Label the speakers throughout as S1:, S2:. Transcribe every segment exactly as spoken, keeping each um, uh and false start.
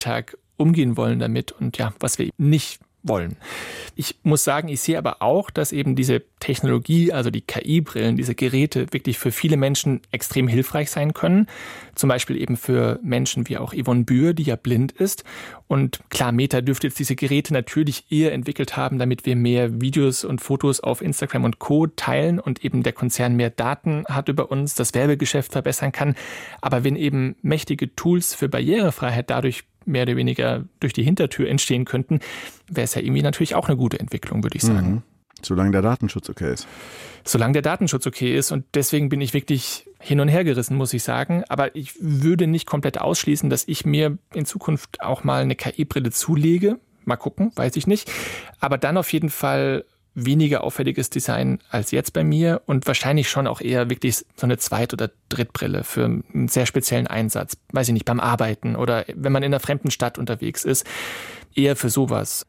S1: Tag umgehen wollen damit und ja, was wir nicht wollen. Ich muss sagen, ich sehe aber auch, dass eben diese Technologie, also die K I-Brillen, diese Geräte wirklich für viele Menschen extrem hilfreich sein können. Zum Beispiel eben für Menschen wie auch Yvonne Bühr, die ja blind ist. Und klar, Meta dürfte jetzt diese Geräte natürlich eher entwickelt haben, damit wir mehr Videos und Fotos auf Instagram und Co. teilen und eben der Konzern mehr Daten hat über uns, das Werbegeschäft verbessern kann. Aber wenn eben mächtige Tools für Barrierefreiheit dadurch mehr oder weniger durch die Hintertür entstehen könnten, wäre es ja irgendwie natürlich auch eine gute Entwicklung, würde ich sagen.
S2: Mhm. Solange der Datenschutz okay ist.
S1: Solange der Datenschutz okay ist und deswegen bin ich wirklich hin und her gerissen, muss ich sagen. Aber ich würde nicht komplett ausschließen, dass ich mir in Zukunft auch mal eine K I-Brille zulege. Mal gucken, weiß ich nicht. Aber dann auf jeden Fall weniger auffälliges Design als jetzt bei mir und wahrscheinlich schon auch eher wirklich so eine Zweit- oder Drittbrille für einen sehr speziellen Einsatz. Weiß ich nicht, beim Arbeiten oder wenn man in einer fremden Stadt unterwegs ist. Eher für sowas.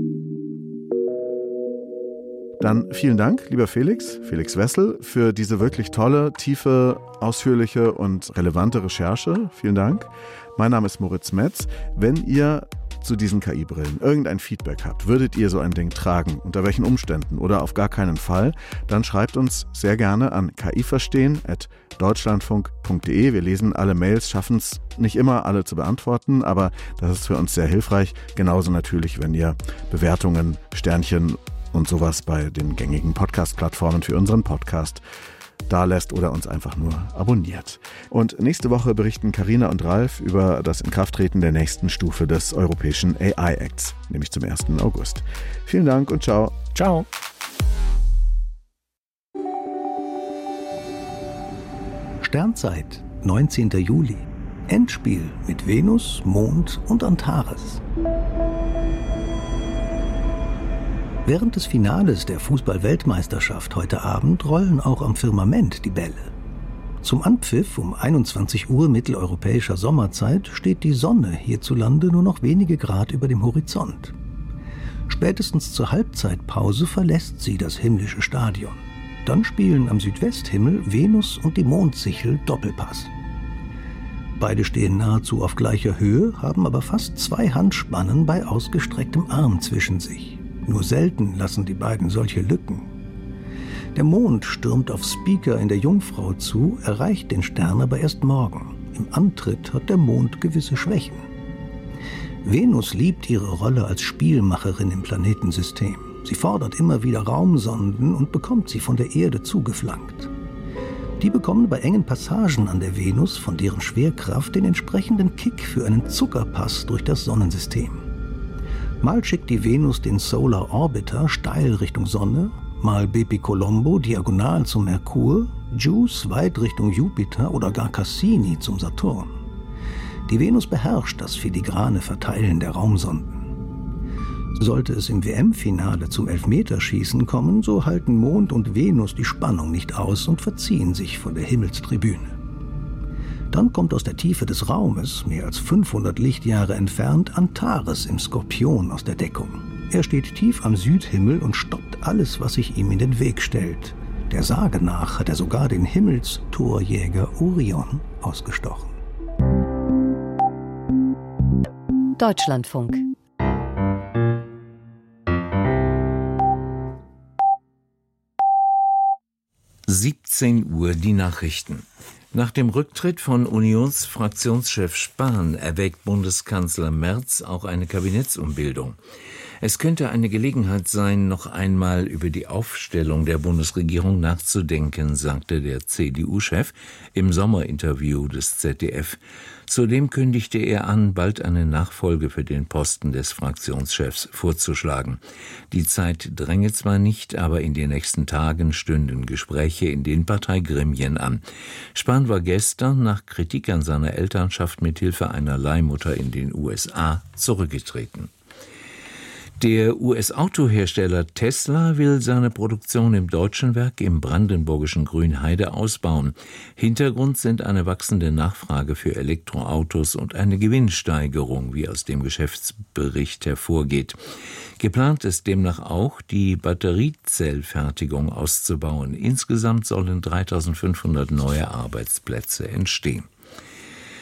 S2: Dann vielen Dank, lieber Felix, Felix Wessel, für diese wirklich tolle, tiefe, ausführliche und relevante Recherche. Vielen Dank. Mein Name ist Moritz Metz. Wenn ihr zu diesen K I-Brillen irgendein Feedback habt, würdet ihr so ein Ding tragen, unter welchen Umständen oder auf gar keinen Fall, dann schreibt uns sehr gerne an kiverstehen at deutschlandfunk punkt de. Wir lesen alle Mails, schaffen es nicht immer, alle zu beantworten, aber das ist für uns sehr hilfreich. Genauso natürlich, wenn ihr Bewertungen, Sternchen und sowas bei den gängigen Podcast-Plattformen für unseren Podcast da lässt oder uns einfach nur abonniert. Und nächste Woche berichten Carina und Ralf über das Inkrafttreten der nächsten Stufe des Europäischen A I-Acts, nämlich zum ersten August. Vielen Dank und ciao.
S1: Ciao.
S3: Sternzeit, neunzehnten Juli. Endspiel mit Venus, Mond und Antares. Während des Finales der Fußball-Weltmeisterschaft heute Abend rollen auch am Firmament die Bälle. Zum Anpfiff um einundzwanzig Uhr mitteleuropäischer Sommerzeit steht die Sonne hierzulande nur noch wenige Grad über dem Horizont. Spätestens zur Halbzeitpause verlässt sie das himmlische Stadion. Dann spielen am Südwesthimmel Venus und die Mondsichel Doppelpass. Beide stehen nahezu auf gleicher Höhe, haben aber fast zwei Handspannen bei ausgestrecktem Arm zwischen sich. Nur selten lassen die beiden solche Lücken. Der Mond stürmt auf Speaker in der Jungfrau zu, erreicht den Stern aber erst morgen. Im Antritt hat der Mond gewisse Schwächen. Venus liebt ihre Rolle als Spielmacherin im Planetensystem. Sie fordert immer wieder Raumsonden und bekommt sie von der Erde zugeflankt. Die bekommen bei engen Passagen an der Venus von deren Schwerkraft den entsprechenden Kick für einen Zuckerpass durch das Sonnensystem. Mal schickt die Venus den Solar Orbiter steil Richtung Sonne, mal Bepicolombo diagonal zum Merkur, JUICE weit Richtung Jupiter oder gar Cassini zum Saturn. Die Venus beherrscht das filigrane Verteilen der Raumsonden. Sollte es im W M-Finale zum Elfmeterschießen kommen, so halten Mond und Venus die Spannung nicht aus und verziehen sich von der Himmelstribüne. Dann kommt aus der Tiefe des Raumes, mehr als fünfhundert Lichtjahre entfernt, Antares im Skorpion aus der Deckung. Er steht tief am Südhimmel und stoppt alles, was sich ihm in den Weg stellt. Der Sage nach hat er sogar den Himmelstorjäger Orion ausgestochen.
S4: Deutschlandfunk.
S5: siebzehn Uhr die Nachrichten. Nach dem Rücktritt von Unionsfraktionschef Spahn erwägt Bundeskanzler Merz auch eine Kabinettsumbildung. Es könnte eine Gelegenheit sein, noch einmal über die Aufstellung der Bundesregierung nachzudenken, sagte der C D U-Chef im Sommerinterview des Z D F. Zudem kündigte er an, bald eine Nachfolge für den Posten des Fraktionschefs vorzuschlagen. Die Zeit dränge zwar nicht, aber in den nächsten Tagen stünden Gespräche in den Parteigremien an. Spahn war gestern nach Kritik an seiner Elternschaft mit Hilfe einer Leihmutter in den U S A zurückgetreten. Der U S-Autohersteller Tesla will seine Produktion im deutschen Werk im brandenburgischen Grünheide ausbauen. Hintergrund sind eine wachsende Nachfrage für Elektroautos und eine Gewinnsteigerung, wie aus dem Geschäftsbericht hervorgeht. Geplant ist demnach auch, die Batteriezellfertigung auszubauen. Insgesamt sollen dreitausendfünfhundert neue Arbeitsplätze entstehen.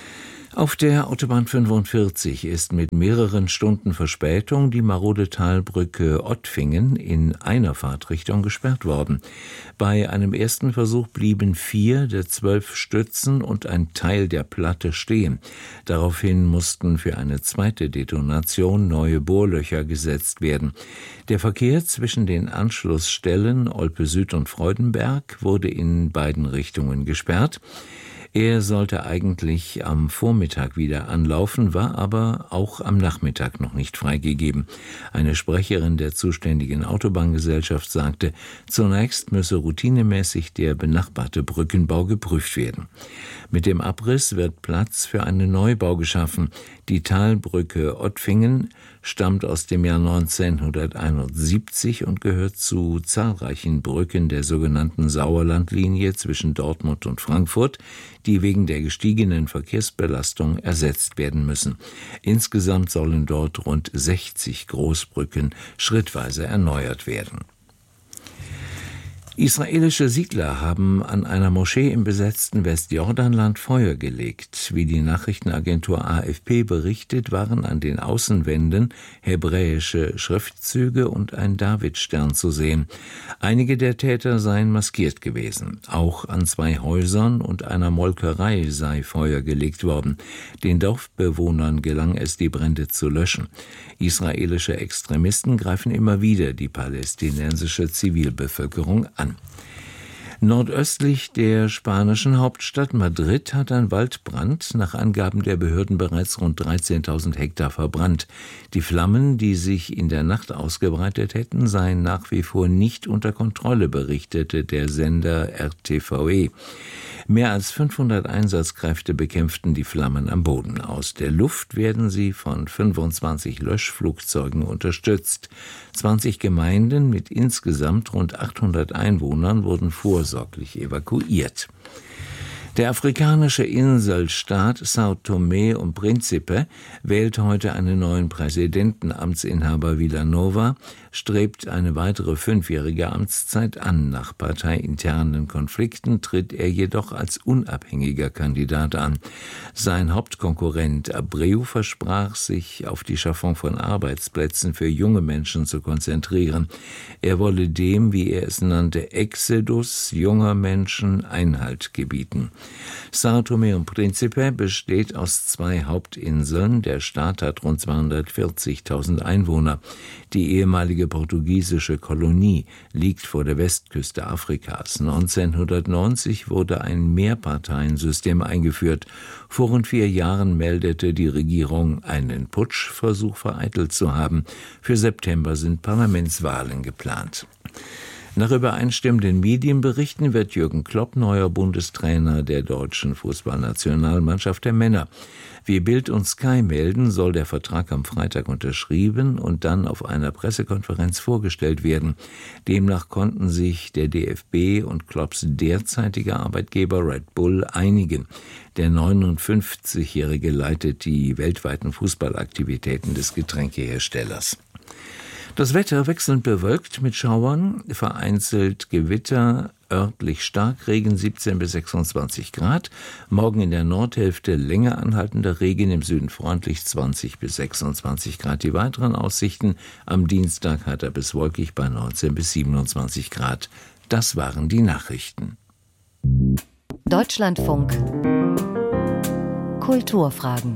S5: Auf der Autobahn fünfundvierzig ist mit mehreren Stunden Verspätung die marode Talbrücke Ottfingen in einer Fahrtrichtung gesperrt worden. Bei einem ersten Versuch blieben vier der zwölf Stützen und ein Teil der Platte stehen. Daraufhin mussten für eine zweite Detonation neue Bohrlöcher gesetzt werden. Der Verkehr zwischen den Anschlussstellen Olpe Süd und Freudenberg wurde in beiden Richtungen gesperrt. Er sollte eigentlich am Vormittag wieder anlaufen, war aber auch am Nachmittag noch nicht freigegeben. Eine Sprecherin der zuständigen Autobahngesellschaft sagte, zunächst müsse routinemäßig der benachbarte Brückenbau geprüft werden. Mit dem Abriss wird Platz für einen Neubau geschaffen. Die Talbrücke Ottfingen stammt aus dem Jahr neunzehnhunderteinundsiebzig und gehört zu zahlreichen Brücken der sogenannten Sauerlandlinie zwischen Dortmund und Frankfurt, die wegen der gestiegenen Verkehrsbelastung ersetzt werden müssen. Insgesamt sollen dort rund sechzig Großbrücken schrittweise erneuert werden. Israelische Siedler haben an einer Moschee im besetzten Westjordanland Feuer gelegt. Wie die Nachrichtenagentur A F P berichtet, waren an den Außenwänden hebräische Schriftzüge und ein Davidstern zu sehen. Einige der Täter seien maskiert gewesen. Auch an zwei Häusern und einer Molkerei sei Feuer gelegt worden. Den Dorfbewohnern gelang es, die Brände zu löschen. Israelische Extremisten greifen immer wieder die palästinensische Zivilbevölkerung an. Nordöstlich der spanischen Hauptstadt Madrid hat ein Waldbrand nach Angaben der Behörden bereits rund dreizehntausend Hektar verbrannt. Die Flammen, die sich in der Nacht ausgebreitet hätten, seien nach wie vor nicht unter Kontrolle, berichtete der Sender R T V E. Mehr als fünfhundert Einsatzkräfte bekämpften die Flammen am Boden. Aus der Luft werden sie von fünfundzwanzig Löschflugzeugen unterstützt. zwanzig Gemeinden mit insgesamt rund achthundert Einwohnern wurden vorsorglich evakuiert. Der afrikanische Inselstaat São Tomé und Príncipe wählt heute einen neuen Präsidenten. Amtsinhaber Vila Nova strebt eine weitere fünfjährige Amtszeit an. Nach parteiinternen Konflikten tritt er jedoch als unabhängiger Kandidat an. Sein Hauptkonkurrent Abreu versprach, sich auf die Schaffung von Arbeitsplätzen für junge Menschen zu konzentrieren. Er wolle dem, wie er es nannte, Exodus junger Menschen Einhalt gebieten. São Tomé und Príncipe besteht aus zwei Hauptinseln. Der Staat hat rund zweihundertvierzigtausend Einwohner. Die ehemalige portugiesische Kolonie liegt vor der Westküste Afrikas. neunzehnhundertneunzig wurde ein Mehrparteiensystem eingeführt. Vor rund vier Jahren meldete die Regierung, einen Putschversuch vereitelt zu haben. Für September sind Parlamentswahlen geplant. Nach übereinstimmenden Medienberichten wird Jürgen Klopp neuer Bundestrainer der deutschen Fußballnationalmannschaft der Männer. Wie Bild und Sky melden, soll der Vertrag am Freitag unterschrieben und dann auf einer Pressekonferenz vorgestellt werden. Demnach konnten sich der D F B und Klopps derzeitiger Arbeitgeber Red Bull einigen. Der neunundfünfzigjährige leitet die weltweiten Fußballaktivitäten des Getränkeherstellers. Das Wetter wechselnd bewölkt mit Schauern, vereinzelt Gewitter, örtlich Starkregen, siebzehn bis sechsundzwanzig Grad. Morgen in der Nordhälfte länger anhaltender Regen, im Süden freundlich zwanzig bis sechsundzwanzig Grad. Die weiteren Aussichten am Dienstag heiter bis wolkig bei neunzehn bis siebenundzwanzig Grad. Das waren die Nachrichten.
S4: Deutschlandfunk Kulturfragen.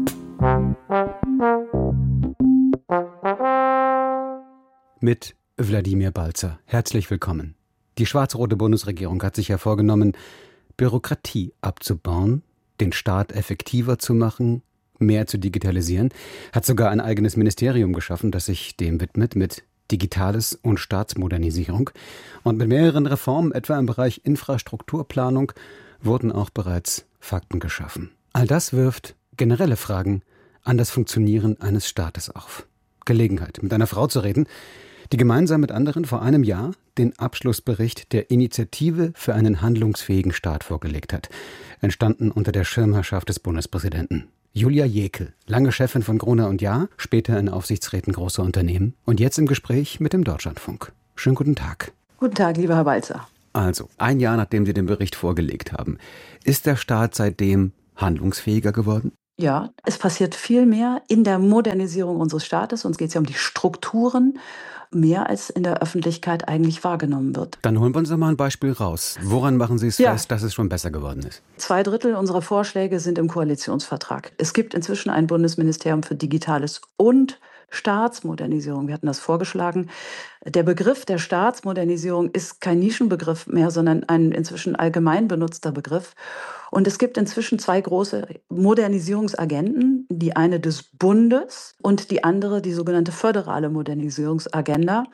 S6: Mit Wladimir Balzer. Herzlich willkommen. Die schwarz-rote Bundesregierung hat sich ja vorgenommen, Bürokratie abzubauen, den Staat effektiver zu machen, mehr zu digitalisieren, hat sogar ein eigenes Ministerium geschaffen, das sich dem widmet mit Digitales und Staatsmodernisierung. Und mit mehreren Reformen, etwa im Bereich Infrastrukturplanung, wurden auch bereits Fakten geschaffen. All das wirft generelle Fragen an das Funktionieren eines Staates auf. Gelegenheit, mit einer Frau zu reden, die gemeinsam mit anderen vor einem Jahr den Abschlussbericht der Initiative für einen handlungsfähigen Staat vorgelegt hat, entstanden unter der Schirmherrschaft des Bundespräsidenten. Julia Jekel, lange Chefin von Gruner und Jahr, später in Aufsichtsräten großer Unternehmen und jetzt im Gespräch mit dem Deutschlandfunk. Schönen guten Tag.
S7: Guten Tag, lieber Herr Balzer.
S6: Also, ein Jahr nachdem Sie den Bericht vorgelegt haben, ist der Staat seitdem handlungsfähiger geworden?
S4: Ja, es passiert viel mehr in der Modernisierung unseres Staates. Uns geht es ja um die Strukturen, mehr als in der Öffentlichkeit eigentlich wahrgenommen wird.
S6: Dann holen wir uns doch mal ein Beispiel raus. Woran machen Sie es
S4: Ja.
S6: fest, dass es schon besser geworden ist?
S4: Zwei Drittel unserer Vorschläge sind im Koalitionsvertrag. Es gibt inzwischen ein Bundesministerium für Digitales und Staatsmodernisierung. Wir hatten das vorgeschlagen. Der Begriff der Staatsmodernisierung ist kein Nischenbegriff mehr, sondern ein inzwischen allgemein benutzter Begriff. Und es gibt inzwischen zwei große Modernisierungsagenden, die eine des Bundes und die andere die sogenannte föderale Modernisierungsagenda.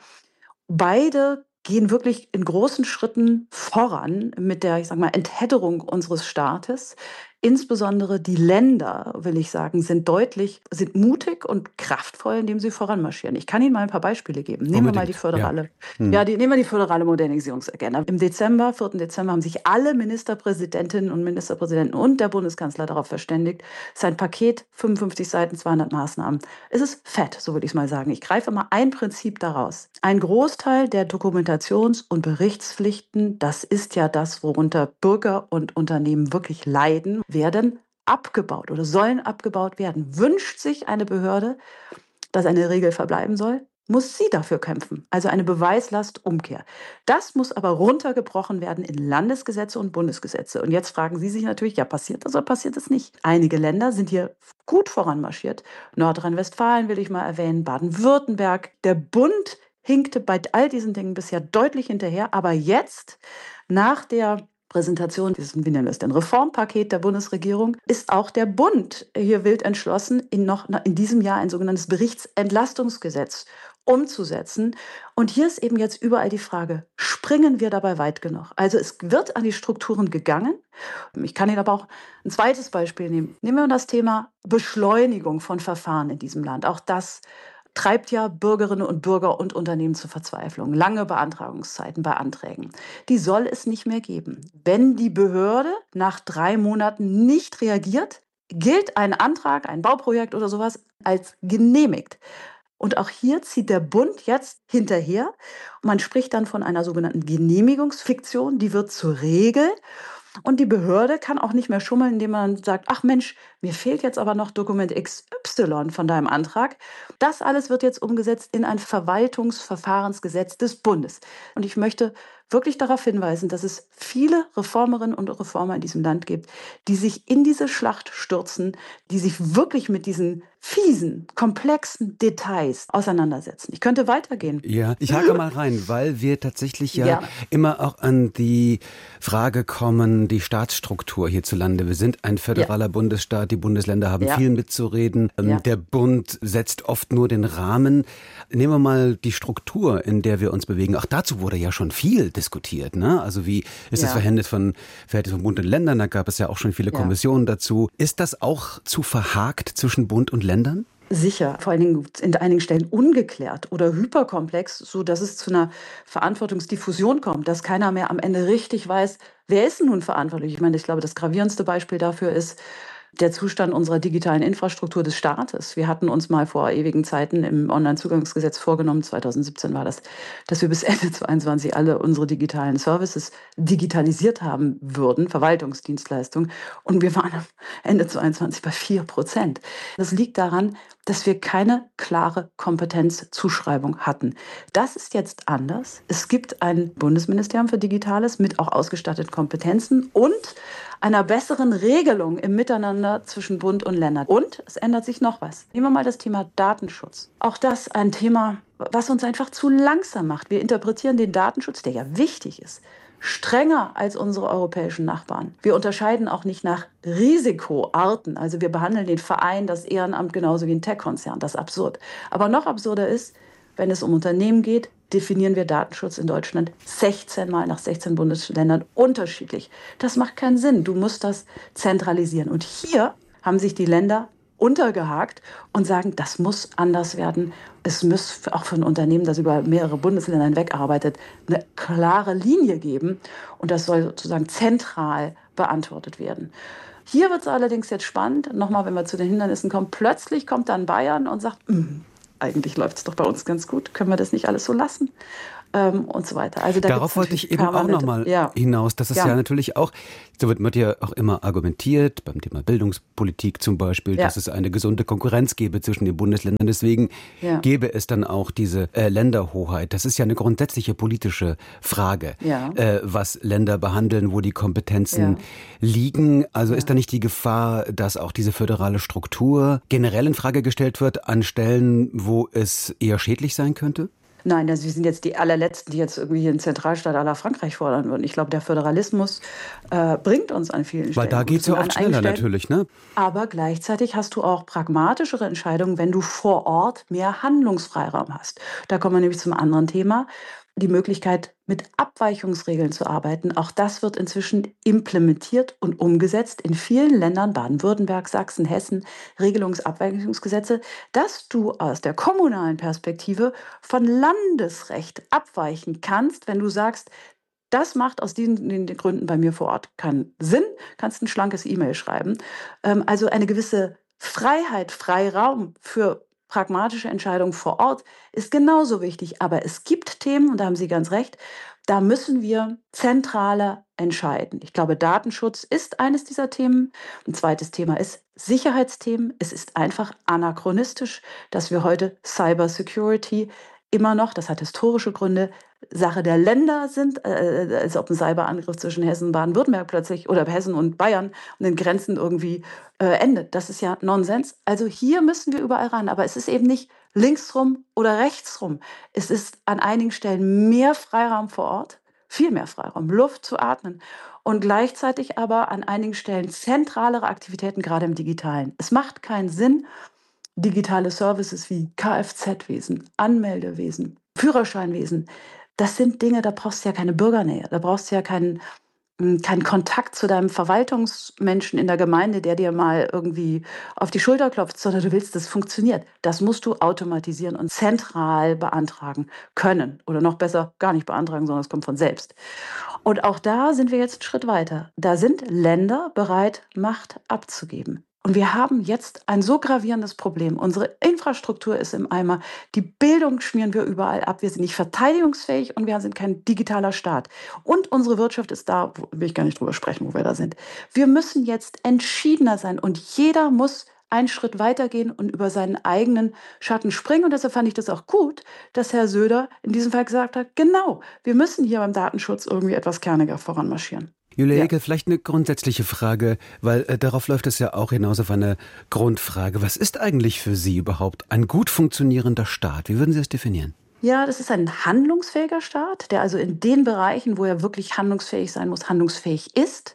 S4: Beide gehen wirklich in großen Schritten voran mit der, ich sag mal, Enthedderung unseres Staates. Insbesondere die Länder, will ich sagen, sind deutlich, sind mutig und kraftvoll, indem sie voranmarschieren. Ich kann Ihnen mal ein paar Beispiele geben. Nehmen wir mal die föderale, ja. Hm. Ja, die, nehmen wir die föderale Modernisierungsagenda. Im Dezember, vierten Dezember, haben sich alle Ministerpräsidentinnen und Ministerpräsidenten und der Bundeskanzler darauf verständigt. Es ist ein Paket, fünfundfünfzig Seiten, zweihundert Maßnahmen. Es ist fett, so würde ich es mal sagen. Ich greife mal ein Prinzip daraus. Ein Großteil der Dokumentations- und Berichtspflichten, das ist ja das, worunter Bürger und Unternehmen wirklich leiden, werden abgebaut oder sollen abgebaut werden. Wünscht sich eine Behörde, dass eine Regel verbleiben soll, muss sie dafür kämpfen. Also eine Beweislastumkehr. Das muss aber runtergebrochen werden in Landesgesetze und Bundesgesetze. Und jetzt fragen Sie sich natürlich, ja, passiert das oder passiert das nicht? Einige Länder sind hier gut voranmarschiert. Nordrhein-Westfalen will ich mal erwähnen, Baden-Württemberg. Der Bund hinkte bei all diesen Dingen bisher deutlich hinterher. Aber jetzt, nach der Präsentation dieses, wie nennen wir es denn, Reformpaket der Bundesregierung, ist auch der Bund hier wild entschlossen, in, noch, in diesem Jahr ein sogenanntes Berichtsentlastungsgesetz umzusetzen. Und hier ist eben jetzt überall die Frage, springen wir dabei weit genug? Also es wird an die Strukturen gegangen. Ich kann Ihnen aber auch ein zweites Beispiel nehmen. Nehmen wir das Thema Beschleunigung von Verfahren in diesem Land. Auch das treibt ja Bürgerinnen und Bürger und Unternehmen zur Verzweiflung. Lange Beantragungszeiten bei Anträgen. Die soll es nicht mehr geben. Wenn die Behörde nach drei Monaten nicht reagiert, gilt ein Antrag, ein Bauprojekt oder sowas als genehmigt. Und auch hier zieht der Bund jetzt hinterher. Man spricht dann von einer sogenannten Genehmigungsfiktion, die wird zur Regel. Und die Behörde kann auch nicht mehr schummeln, indem man sagt, ach Mensch, mir fehlt jetzt aber noch Dokument X Y von deinem Antrag. Das alles wird jetzt umgesetzt in ein Verwaltungsverfahrensgesetz des Bundes. Und ich möchte wirklich darauf hinweisen, dass es viele Reformerinnen und Reformer in diesem Land gibt, die sich in diese Schlacht stürzen, die sich wirklich mit diesen fiesen, komplexen Details auseinandersetzen. Ich könnte weitergehen.
S6: Ja, ich hake mal rein, weil wir tatsächlich ja,
S4: ja
S6: immer auch an die Frage kommen, die Staatsstruktur hierzulande. Wir sind ein föderaler ja. Bundesstaat, die Bundesländer haben ja. viel mitzureden. Ja. Der Bund setzt oft nur den Rahmen. Nehmen wir mal die Struktur, in der wir uns bewegen. Auch dazu wurde ja schon viel diskutiert. Ne? Also wie ist ja. das Verhältnis von, Verhältnis von Bund und Ländern? Da gab es ja auch schon viele ja. Kommissionen dazu. Ist das auch zu verhakt zwischen Bund und Ländern?
S4: Sicher, vor allen Dingen in einigen Stellen ungeklärt oder hyperkomplex, so dass es zu einer Verantwortungsdiffusion kommt, dass keiner mehr am Ende richtig weiß, wer ist nun verantwortlich. Ich meine, ich glaube, das gravierendste Beispiel dafür ist der Zustand unserer digitalen Infrastruktur des Staates. Wir hatten uns mal vor ewigen Zeiten im Onlinezugangsgesetz vorgenommen, zweitausendsiebzehn war das, dass wir bis Ende zweiundzwanzig alle unsere digitalen Services digitalisiert haben würden, Verwaltungsdienstleistungen. Und wir waren am Ende zweiundzwanzig bei vier Prozent. Das liegt daran, dass wir keine klare Kompetenzzuschreibung hatten. Das ist jetzt anders. Es gibt ein Bundesministerium für Digitales mit auch ausgestatteten Kompetenzen und einer besseren Regelung im Miteinander zwischen Bund und Ländern. Und es ändert sich noch was. Nehmen wir mal das Thema Datenschutz. Auch das ein Thema, was uns einfach zu langsam macht. Wir interpretieren den Datenschutz, der ja wichtig ist, strenger als unsere europäischen Nachbarn. Wir unterscheiden auch nicht nach Risikoarten. Also wir behandeln den Verein, das Ehrenamt genauso wie ein Tech-Konzern. Das ist absurd. Aber noch absurder ist, wenn es um Unternehmen geht, definieren wir Datenschutz in Deutschland sechzehn Mal nach sechzehn Bundesländern unterschiedlich. Das macht keinen Sinn. Du musst das zentralisieren. Und hier haben sich die Länder untergehakt und sagen, das muss anders werden. Es muss auch für ein Unternehmen, das über mehrere Bundesländer hinweg arbeitet, eine klare Linie geben. Und das soll sozusagen zentral beantwortet werden. Hier wird es allerdings jetzt spannend. Nochmal, wenn wir zu den Hindernissen kommen. Plötzlich kommt dann Bayern und sagt, eigentlich läuft es doch bei uns ganz gut. Können wir das nicht alles so lassen? ähm, und so weiter. Also da
S6: Darauf wollte ich eben auch nochmal ja. hinaus. Das ist ja. ja natürlich auch, so wird, wird ja auch immer argumentiert, beim Thema Bildungspolitik zum Beispiel, ja. dass es eine gesunde Konkurrenz gäbe zwischen den Bundesländern. Deswegen ja. gäbe es dann auch diese äh, Länderhoheit. Das ist ja eine grundsätzliche politische Frage, ja. äh, was Länder behandeln, wo die Kompetenzen ja. liegen. Also ja. ist da nicht die Gefahr, dass auch diese föderale Struktur generell in Frage gestellt wird an Stellen, wo es eher schädlich sein könnte?
S4: Nein, also wir sind jetzt die allerletzten, die jetzt irgendwie einen Zentralstaat à la Frankreich fordern würden. Ich glaube, der Föderalismus äh, bringt uns an vielen Stellen.
S6: Weil da geht es ja oft schneller natürlich, ne?
S4: Aber gleichzeitig hast du auch pragmatischere Entscheidungen, wenn du vor Ort mehr Handlungsfreiraum hast. Da kommen wir nämlich zum anderen Thema. Die Möglichkeit, mit Abweichungsregeln zu arbeiten. Auch das wird inzwischen implementiert und umgesetzt in vielen Ländern, Baden-Württemberg, Sachsen, Hessen, Regelungsabweichungsgesetze, dass du aus der kommunalen Perspektive von Landesrecht abweichen kannst, wenn du sagst, das macht aus diesen den Gründen bei mir vor Ort keinen Sinn, kannst ein schlankes E-Mail schreiben. Also eine gewisse Freiheit, Freiraum für pragmatische Entscheidung vor Ort ist genauso wichtig. Aber es gibt Themen, und da haben Sie ganz recht, da müssen wir zentraler entscheiden. Ich glaube, Datenschutz ist eines dieser Themen. Ein zweites Thema ist Sicherheitsthemen. Es ist einfach anachronistisch, dass wir heute Cybersecurity immer noch, das hat historische Gründe, Sache der Länder sind, äh, als ob ein Cyberangriff zwischen Hessen und Baden-Württemberg plötzlich oder Hessen und Bayern und den Grenzen irgendwie äh, endet. Das ist ja Nonsens. Also hier müssen wir überall ran. Aber es ist eben nicht linksrum oder rechtsrum. Es ist an einigen Stellen mehr Freiraum vor Ort, viel mehr Freiraum, Luft zu atmen. Und gleichzeitig aber an einigen Stellen zentralere Aktivitäten, gerade im Digitalen. Es macht keinen Sinn, digitale Services wie Kfz-Wesen, Anmeldewesen, Führerscheinwesen, das sind Dinge, da brauchst du ja keine Bürgernähe, da brauchst du ja keinen, keinen Kontakt zu deinem Verwaltungsmenschen in der Gemeinde, der dir mal irgendwie auf die Schulter klopft, sondern du willst, das funktioniert. Das musst du automatisieren und zentral beantragen können. Oder noch besser, gar nicht beantragen, sondern es kommt von selbst. Und auch da sind wir jetzt einen Schritt weiter. Da sind Länder bereit, Macht abzugeben. Und wir haben jetzt ein so gravierendes Problem. Unsere Infrastruktur ist im Eimer. Die Bildung schmieren wir überall ab. Wir sind nicht verteidigungsfähig und wir sind kein digitaler Staat. Und unsere Wirtschaft ist da, will ich gar nicht drüber sprechen, wo wir da sind. Wir müssen jetzt entschiedener sein und jeder muss einen Schritt weitergehen und über seinen eigenen Schatten springen. Und deshalb fand ich das auch gut, dass Herr Söder in diesem Fall gesagt hat, genau, wir müssen hier beim Datenschutz irgendwie etwas kerniger voranmarschieren.
S6: Julia Jäckel, ja. Vielleicht eine grundsätzliche Frage, weil äh, darauf läuft es ja auch hinaus auf eine Grundfrage. Was ist eigentlich für Sie überhaupt ein gut funktionierender Staat? Wie würden Sie das definieren?
S4: Ja, das ist ein handlungsfähiger Staat, der also in den Bereichen, wo er wirklich handlungsfähig sein muss, handlungsfähig ist,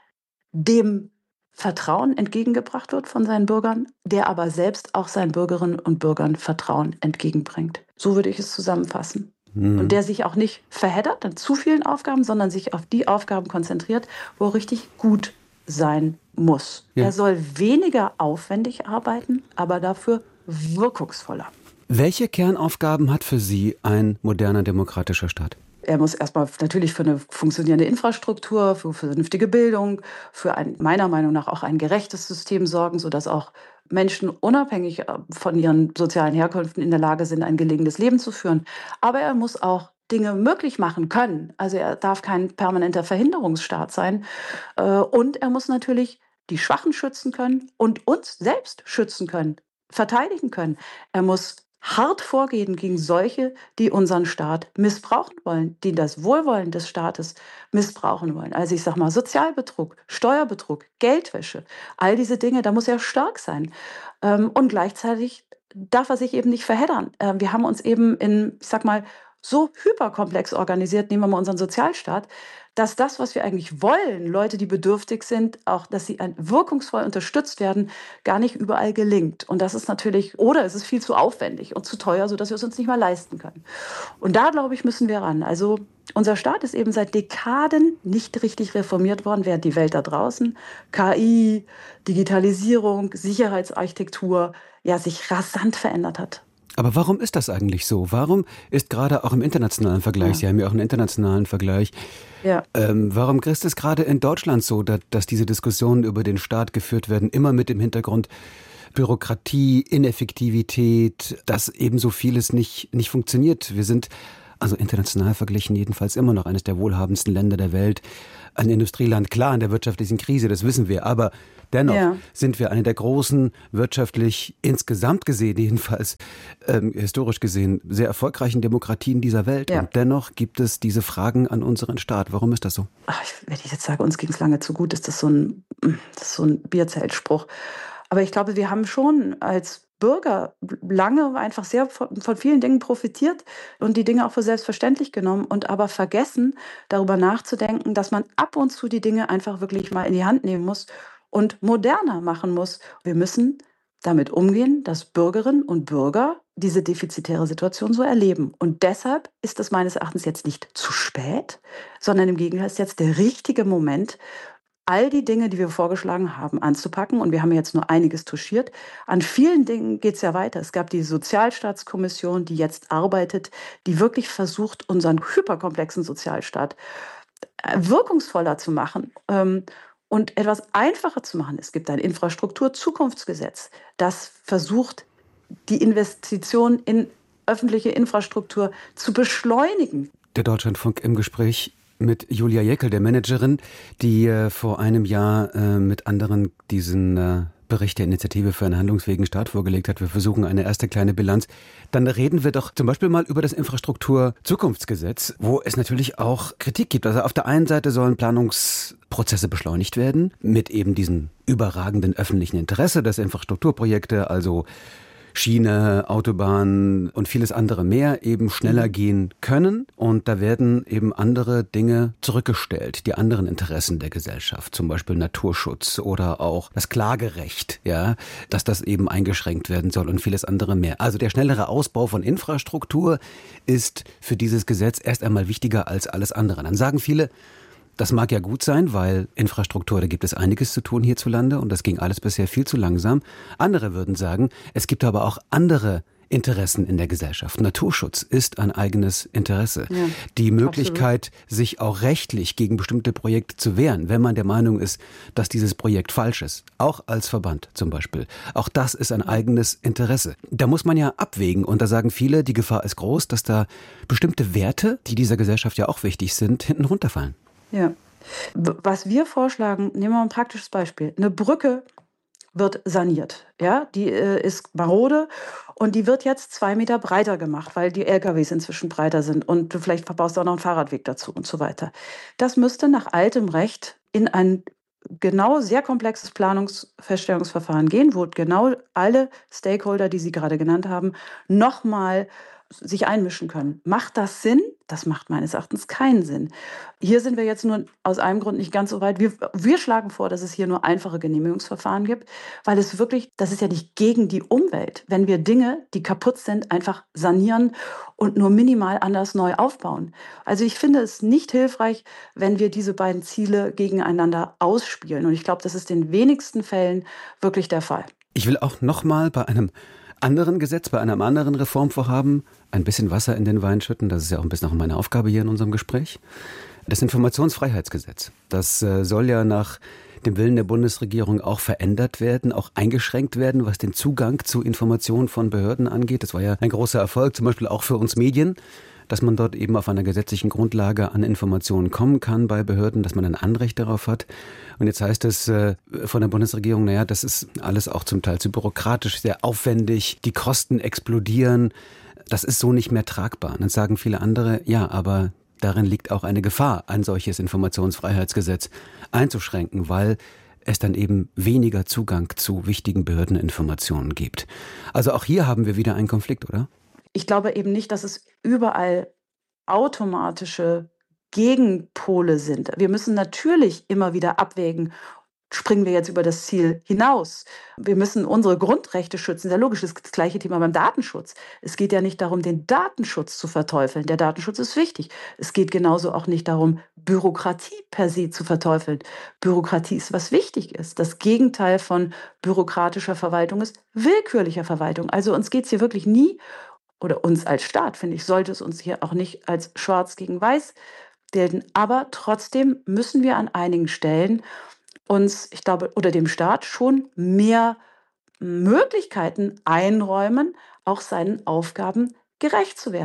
S4: dem Vertrauen entgegengebracht wird von seinen Bürgern, der aber selbst auch seinen Bürgerinnen und Bürgern Vertrauen entgegenbringt. So würde ich es zusammenfassen. Und der sich auch nicht verheddert an zu vielen Aufgaben, sondern sich auf die Aufgaben konzentriert, wo er richtig gut sein muss. Ja. Er soll weniger aufwendig arbeiten, aber dafür wirkungsvoller.
S6: Welche Kernaufgaben hat für Sie ein moderner demokratischer Staat?
S4: Er muss erstmal natürlich für eine funktionierende Infrastruktur, für vernünftige Bildung, für ein, meiner Meinung nach auch ein gerechtes System sorgen, sodass auch Menschen unabhängig von ihren sozialen Herkünften in der Lage sind, ein gelingendes Leben zu führen. Aber er muss auch Dinge möglich machen können. Also er darf kein permanenter Verhinderungsstaat sein. Und er muss natürlich die Schwachen schützen können und uns selbst schützen können, verteidigen können. Er muss hart vorgehen gegen solche, die unseren Staat missbrauchen wollen, die das Wohlwollen des Staates missbrauchen wollen. Also ich sage mal Sozialbetrug, Steuerbetrug, Geldwäsche, all diese Dinge, da muss er stark sein. Und gleichzeitig darf er sich eben nicht verheddern. Wir haben uns eben in, ich sag mal, so hyperkomplex organisiert, nehmen wir mal unseren Sozialstaat, dass das, was wir eigentlich wollen, Leute, die bedürftig sind, auch, dass sie wirkungsvoll unterstützt werden, gar nicht überall gelingt. Und das ist natürlich, oder es ist viel zu aufwendig und zu teuer, sodass wir es uns nicht mal leisten können. Und da, glaube ich, müssen wir ran. Also unser Staat ist eben seit Dekaden nicht richtig reformiert worden, während die Welt da draußen, K I, Digitalisierung, Sicherheitsarchitektur, ja, sich rasant verändert hat.
S6: Aber warum ist das eigentlich so? Warum ist gerade auch im internationalen Vergleich, ja. Sie haben ja auch einen internationalen Vergleich, ja. ähm, warum ist es gerade in Deutschland so, dass, dass diese Diskussionen über den Staat geführt werden, immer mit dem Hintergrund Bürokratie, Ineffektivität, dass eben so vieles nicht, nicht funktioniert? Wir sind also international verglichen jedenfalls immer noch eines der wohlhabendsten Länder der Welt. Ein Industrieland, klar in der wirtschaftlichen Krise, das wissen wir, aber dennoch ja. sind wir eine der großen, wirtschaftlich insgesamt gesehen, jedenfalls ähm, historisch gesehen, sehr erfolgreichen Demokratien dieser Welt. Ja. Und dennoch gibt es diese Fragen an unseren Staat. Warum ist das so?
S4: Ach, wenn ich jetzt sage, uns ging es lange zu gut, ist das so ein, das ist so ein Bierzeltspruch. Aber ich glaube, wir haben schon als Bürger lange einfach sehr von, von vielen Dingen profitiert und die Dinge auch für selbstverständlich genommen und aber vergessen, darüber nachzudenken, dass man ab und zu die Dinge einfach wirklich mal in die Hand nehmen muss und moderner machen muss. Wir müssen damit umgehen, dass Bürgerinnen und Bürger diese defizitäre Situation so erleben. Und deshalb ist es meines Erachtens jetzt nicht zu spät, sondern im Gegenteil ist jetzt der richtige Moment, all die Dinge, die wir vorgeschlagen haben, anzupacken. Und wir haben jetzt nur einiges touchiert. An vielen Dingen geht es ja weiter. Es gab die Sozialstaatskommission, die jetzt arbeitet, die wirklich versucht, unseren hyperkomplexen Sozialstaat wirkungsvoller zu machen ähm, und etwas einfacher zu machen. Es gibt ein Infrastrukturzukunftsgesetz, das versucht, die Investition in öffentliche Infrastruktur zu beschleunigen.
S6: Der Deutschlandfunk im Gespräch mit Julia Jäckel, der Managerin, die äh, vor einem Jahr äh, mit anderen diesen äh, Bericht der Initiative für einen handlungsfähigen Staat vorgelegt hat. Wir versuchen eine erste kleine Bilanz. Dann reden wir doch zum Beispiel mal über das Infrastrukturzukunftsgesetz, wo es natürlich auch Kritik gibt. Also auf der einen Seite sollen Planungsprozesse beschleunigt werden mit eben diesem überragenden öffentlichen Interesse, dass Infrastrukturprojekte, also Schiene, Autobahn und vieles andere mehr eben schneller gehen können. Und da werden eben andere Dinge zurückgestellt, die anderen Interessen der Gesellschaft, zum Beispiel Naturschutz oder auch das Klagerecht, ja, dass das eben eingeschränkt werden soll und vieles andere mehr. Also der schnellere Ausbau von Infrastruktur ist für dieses Gesetz erst einmal wichtiger als alles andere. Dann sagen viele, das mag ja gut sein, weil Infrastruktur, da gibt es einiges zu tun hierzulande und das ging alles bisher viel zu langsam. Andere würden sagen, es gibt aber auch andere Interessen in der Gesellschaft. Naturschutz ist ein eigenes Interesse. Ja, die Möglichkeit, absolut. Sich auch rechtlich gegen bestimmte Projekte zu wehren, wenn man der Meinung ist, dass dieses Projekt falsch ist, auch als Verband zum Beispiel. Auch das ist ein eigenes Interesse. Da muss man ja abwägen und da sagen viele, die Gefahr ist groß, dass da bestimmte Werte, die dieser Gesellschaft ja auch wichtig sind, hinten runterfallen.
S4: Ja. Was wir vorschlagen, nehmen wir mal ein praktisches Beispiel. Eine Brücke wird saniert. Ja, die äh, ist marode und die wird jetzt zwei Meter breiter gemacht, weil die L K Ws inzwischen breiter sind und du vielleicht verbaust auch noch einen Fahrradweg dazu und so weiter. Das müsste nach altem Recht in ein genau sehr komplexes Planungsfeststellungsverfahren gehen, wo genau alle Stakeholder, die Sie gerade genannt haben, nochmal sich einmischen können. Macht das Sinn? Das macht meines Erachtens keinen Sinn. Hier sind wir jetzt nur aus einem Grund nicht ganz so weit. Wir, wir schlagen vor, dass es hier nur einfache Genehmigungsverfahren gibt, weil es wirklich, das ist ja nicht gegen die Umwelt, wenn wir Dinge, die kaputt sind, einfach sanieren und nur minimal anders neu aufbauen. Also ich finde es nicht hilfreich, wenn wir diese beiden Ziele gegeneinander ausspielen. Und ich glaube, das ist in den wenigsten Fällen wirklich der Fall.
S6: Ich will auch noch mal bei einem anderen Gesetz, bei einem anderen Reformvorhaben ein bisschen Wasser in den Wein schütten. Das ist ja auch ein bisschen auch meine Aufgabe hier in unserem Gespräch. Das Informationsfreiheitsgesetz, das äh, soll ja nach dem Willen der Bundesregierung auch verändert werden, auch eingeschränkt werden, was den Zugang zu Informationen von Behörden angeht. Das war ja ein großer Erfolg, zum Beispiel auch für uns Medien, dass man dort eben auf einer gesetzlichen Grundlage an Informationen kommen kann bei Behörden, dass man ein Anrecht darauf hat. Und jetzt heißt es äh, von der Bundesregierung, naja, das ist alles auch zum Teil zu bürokratisch, sehr aufwendig, die Kosten explodieren, das ist so nicht mehr tragbar. Und dann sagen viele andere, ja, aber darin liegt auch eine Gefahr, ein solches Informationsfreiheitsgesetz einzuschränken, weil es dann eben weniger Zugang zu wichtigen Behördeninformationen gibt. Also auch hier haben wir wieder einen Konflikt, oder?
S4: Ich glaube eben nicht, dass es überall automatische Gegenpole sind. Wir müssen natürlich immer wieder abwägen, springen wir jetzt über das Ziel hinaus. Wir müssen unsere Grundrechte schützen. Sehr logisch, das ist das gleiche Thema beim Datenschutz. Es geht ja nicht darum, den Datenschutz zu verteufeln. Der Datenschutz ist wichtig. Es geht genauso auch nicht darum, Bürokratie per se zu verteufeln. Bürokratie ist, was wichtig ist. Das Gegenteil von bürokratischer Verwaltung ist willkürlicher Verwaltung. Also uns geht es hier wirklich nie, oder uns als Staat, finde ich, sollte es uns hier auch nicht als schwarz gegen weiß bilden. Aber trotzdem müssen wir an einigen Stellen uns, ich glaube, oder dem Staat schon mehr Möglichkeiten einräumen, auch seinen Aufgaben gerecht zu werden.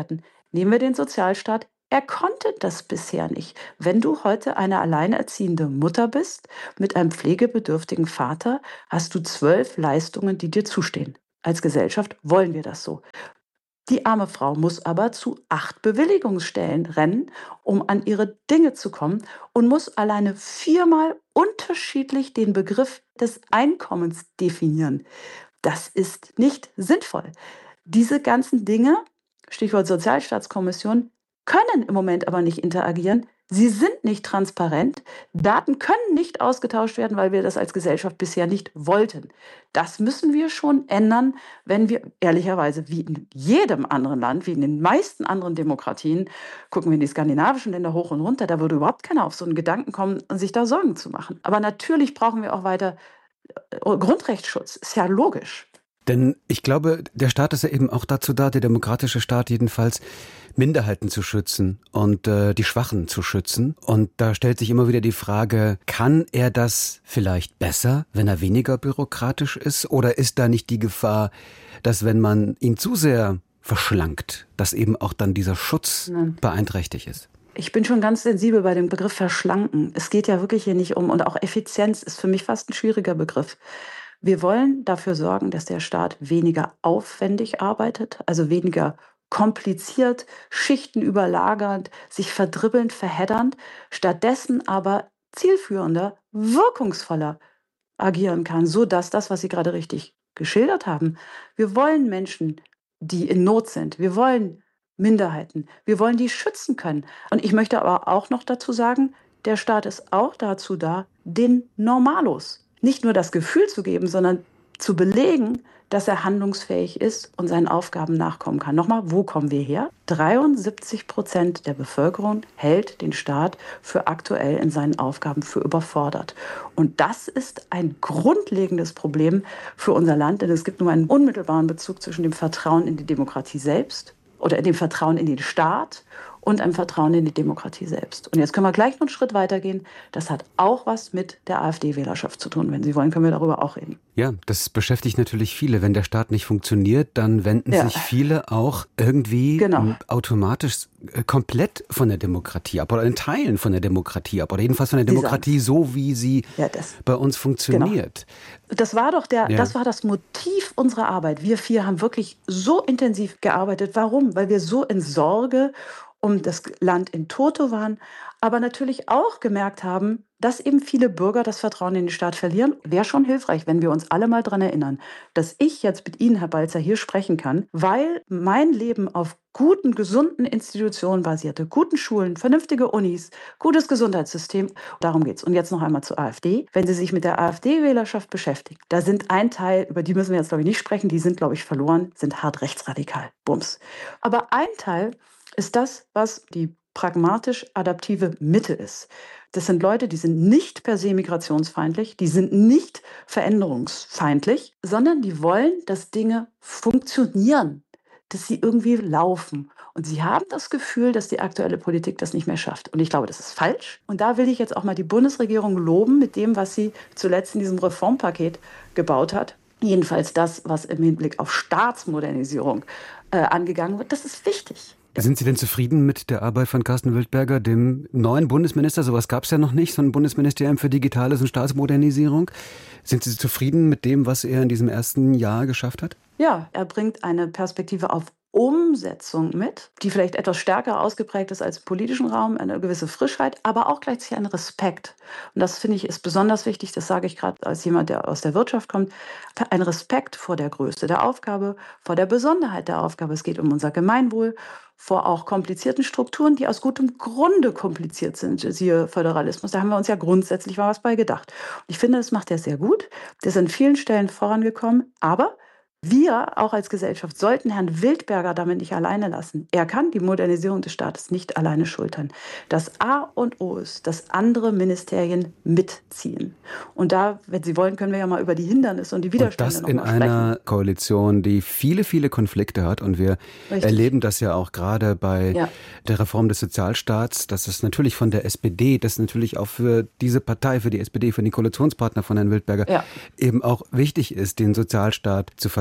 S4: Nehmen wir den Sozialstaat. Er konnte das bisher nicht. Wenn du heute eine alleinerziehende Mutter bist mit einem pflegebedürftigen Vater, hast du zwölf Leistungen, die dir zustehen. Als Gesellschaft wollen wir das so. Die arme Frau muss aber zu acht Bewilligungsstellen rennen, um an ihre Dinge zu kommen und muss alleine viermal unterschiedlich den Begriff des Einkommens definieren. Das ist nicht sinnvoll. Diese ganzen Dinge, Stichwort Sozialstaatskommission, können im Moment aber nicht interagieren. Sie sind nicht transparent. Daten können nicht ausgetauscht werden, weil wir das als Gesellschaft bisher nicht wollten. Das müssen wir schon ändern, wenn wir ehrlicherweise wie in jedem anderen Land, wie in den meisten anderen Demokratien, gucken wir in die skandinavischen Länder hoch und runter, da würde überhaupt keiner auf so einen Gedanken kommen, sich da Sorgen zu machen. Aber natürlich brauchen wir auch weiter Grundrechtsschutz. Ist ja logisch.
S6: Denn ich glaube, der Staat ist ja eben auch dazu da, der demokratische Staat jedenfalls, Minderheiten zu schützen und äh, die Schwachen zu schützen. Und da stellt sich immer wieder die Frage, kann er das vielleicht besser, wenn er weniger bürokratisch ist? Oder ist da nicht die Gefahr, dass wenn man ihn zu sehr verschlankt, dass eben auch dann dieser Schutz Nein. beeinträchtigt ist?
S4: Ich bin schon ganz sensibel bei dem Begriff verschlanken. Es geht ja wirklich hier nicht um, und auch Effizienz ist für mich fast ein schwieriger Begriff. Wir wollen dafür sorgen, dass der Staat weniger aufwendig arbeitet, also weniger kompliziert, Schichten überlagernd, sich verdribbelnd, verheddernd, stattdessen aber zielführender, wirkungsvoller agieren kann, sodass das, was Sie gerade richtig geschildert haben, wir wollen Menschen, die in Not sind, wir wollen Minderheiten, wir wollen die schützen können. Und ich möchte aber auch noch dazu sagen, der Staat ist auch dazu da, den Normalos nicht nur das Gefühl zu geben, sondern zu belegen, dass er handlungsfähig ist und seinen Aufgaben nachkommen kann. Nochmal, wo kommen wir her? dreiundsiebzig Prozent der Bevölkerung hält den Staat für aktuell in seinen Aufgaben für überfordert. Und das ist ein grundlegendes Problem für unser Land, denn es gibt nur einen unmittelbaren Bezug zwischen dem Vertrauen in die Demokratie selbst oder dem Vertrauen in den Staat und einem Vertrauen in die Demokratie selbst. Und jetzt können wir gleich noch einen Schritt weitergehen. Das hat auch was mit der AfD-Wählerschaft zu tun. Wenn Sie wollen, können wir darüber auch reden.
S6: Ja, das beschäftigt natürlich viele. Wenn der Staat nicht funktioniert, dann wenden ja. sich viele auch irgendwie genau. automatisch komplett von der Demokratie ab oder in Teilen von der Demokratie ab oder jedenfalls von der Demokratie so, wie sie ja, das, bei uns funktioniert.
S4: Genau. Das war doch der, ja. das war das Motiv unserer Arbeit. Wir vier haben wirklich so intensiv gearbeitet. Warum? Weil wir so in Sorge um das Land in Toto waren, aber natürlich auch gemerkt haben, dass eben viele Bürger das Vertrauen in den Staat verlieren. Wäre schon hilfreich, wenn wir uns alle mal daran erinnern, dass ich jetzt mit Ihnen, Herr Balzer, hier sprechen kann, weil mein Leben auf guten, gesunden Institutionen basierte, guten Schulen, vernünftige Unis, gutes Gesundheitssystem. Darum geht's. Und jetzt noch einmal zur AfD. Wenn Sie sich mit der AfD-Wählerschaft beschäftigen, da sind ein Teil, über die müssen wir jetzt, glaube ich, nicht sprechen, die sind, glaube ich, verloren, sind hart rechtsradikal. Bums. Aber ein Teil ist das, was die pragmatisch adaptive Mitte ist. Das sind Leute, die sind nicht per se migrationsfeindlich, die sind nicht veränderungsfeindlich, sondern die wollen, dass Dinge funktionieren, dass sie irgendwie laufen. Und sie haben das Gefühl, dass die aktuelle Politik das nicht mehr schafft. Und ich glaube, das ist falsch. Und da will ich jetzt auch mal die Bundesregierung loben mit dem, was sie zuletzt in diesem Reformpaket gebaut hat. Jedenfalls das, was im Hinblick auf Staatsmodernisierung äh, angegangen wird. Das ist wichtig.
S6: Sind Sie denn zufrieden mit der Arbeit von Carsten Wildberger, dem neuen Bundesminister? Sowas gab es ja noch nicht, so ein Bundesministerium für Digitales und Staatsmodernisierung. Sind Sie zufrieden mit dem, was er in diesem ersten Jahr geschafft hat?
S4: Ja, er bringt eine Perspektive auf Umsetzung mit, die vielleicht etwas stärker ausgeprägt ist als im politischen Raum, eine gewisse Frischheit, aber auch gleichzeitig einen Respekt. Und das, finde ich, ist besonders wichtig, das sage ich gerade als jemand, der aus der Wirtschaft kommt, ein Respekt vor der Größe der Aufgabe, vor der Besonderheit der Aufgabe. Es geht um unser Gemeinwohl, vor auch komplizierten Strukturen, die aus gutem Grunde kompliziert sind, siehe Föderalismus. Da haben wir uns ja grundsätzlich mal was bei gedacht. Und ich finde, das macht er sehr gut. Der ist an vielen Stellen vorangekommen, aber wir, auch als Gesellschaft, sollten Herrn Wildberger damit nicht alleine lassen. Er kann die Modernisierung des Staates nicht alleine schultern. Das A und O ist, dass andere Ministerien mitziehen. Und da, wenn Sie wollen, können wir ja mal über die Hindernisse und die Widerstände noch mal sprechen.
S6: Und das in einer Koalition, die viele, viele Konflikte hat. Und wir Richtig. erleben das ja auch gerade bei ja. der Reform des Sozialstaats, dass es natürlich von der S P D, das natürlich auch für diese Partei, für die S P D, für den Koalitionspartner von Herrn Wildberger, ja. eben auch wichtig ist, den Sozialstaat zu verteidigen.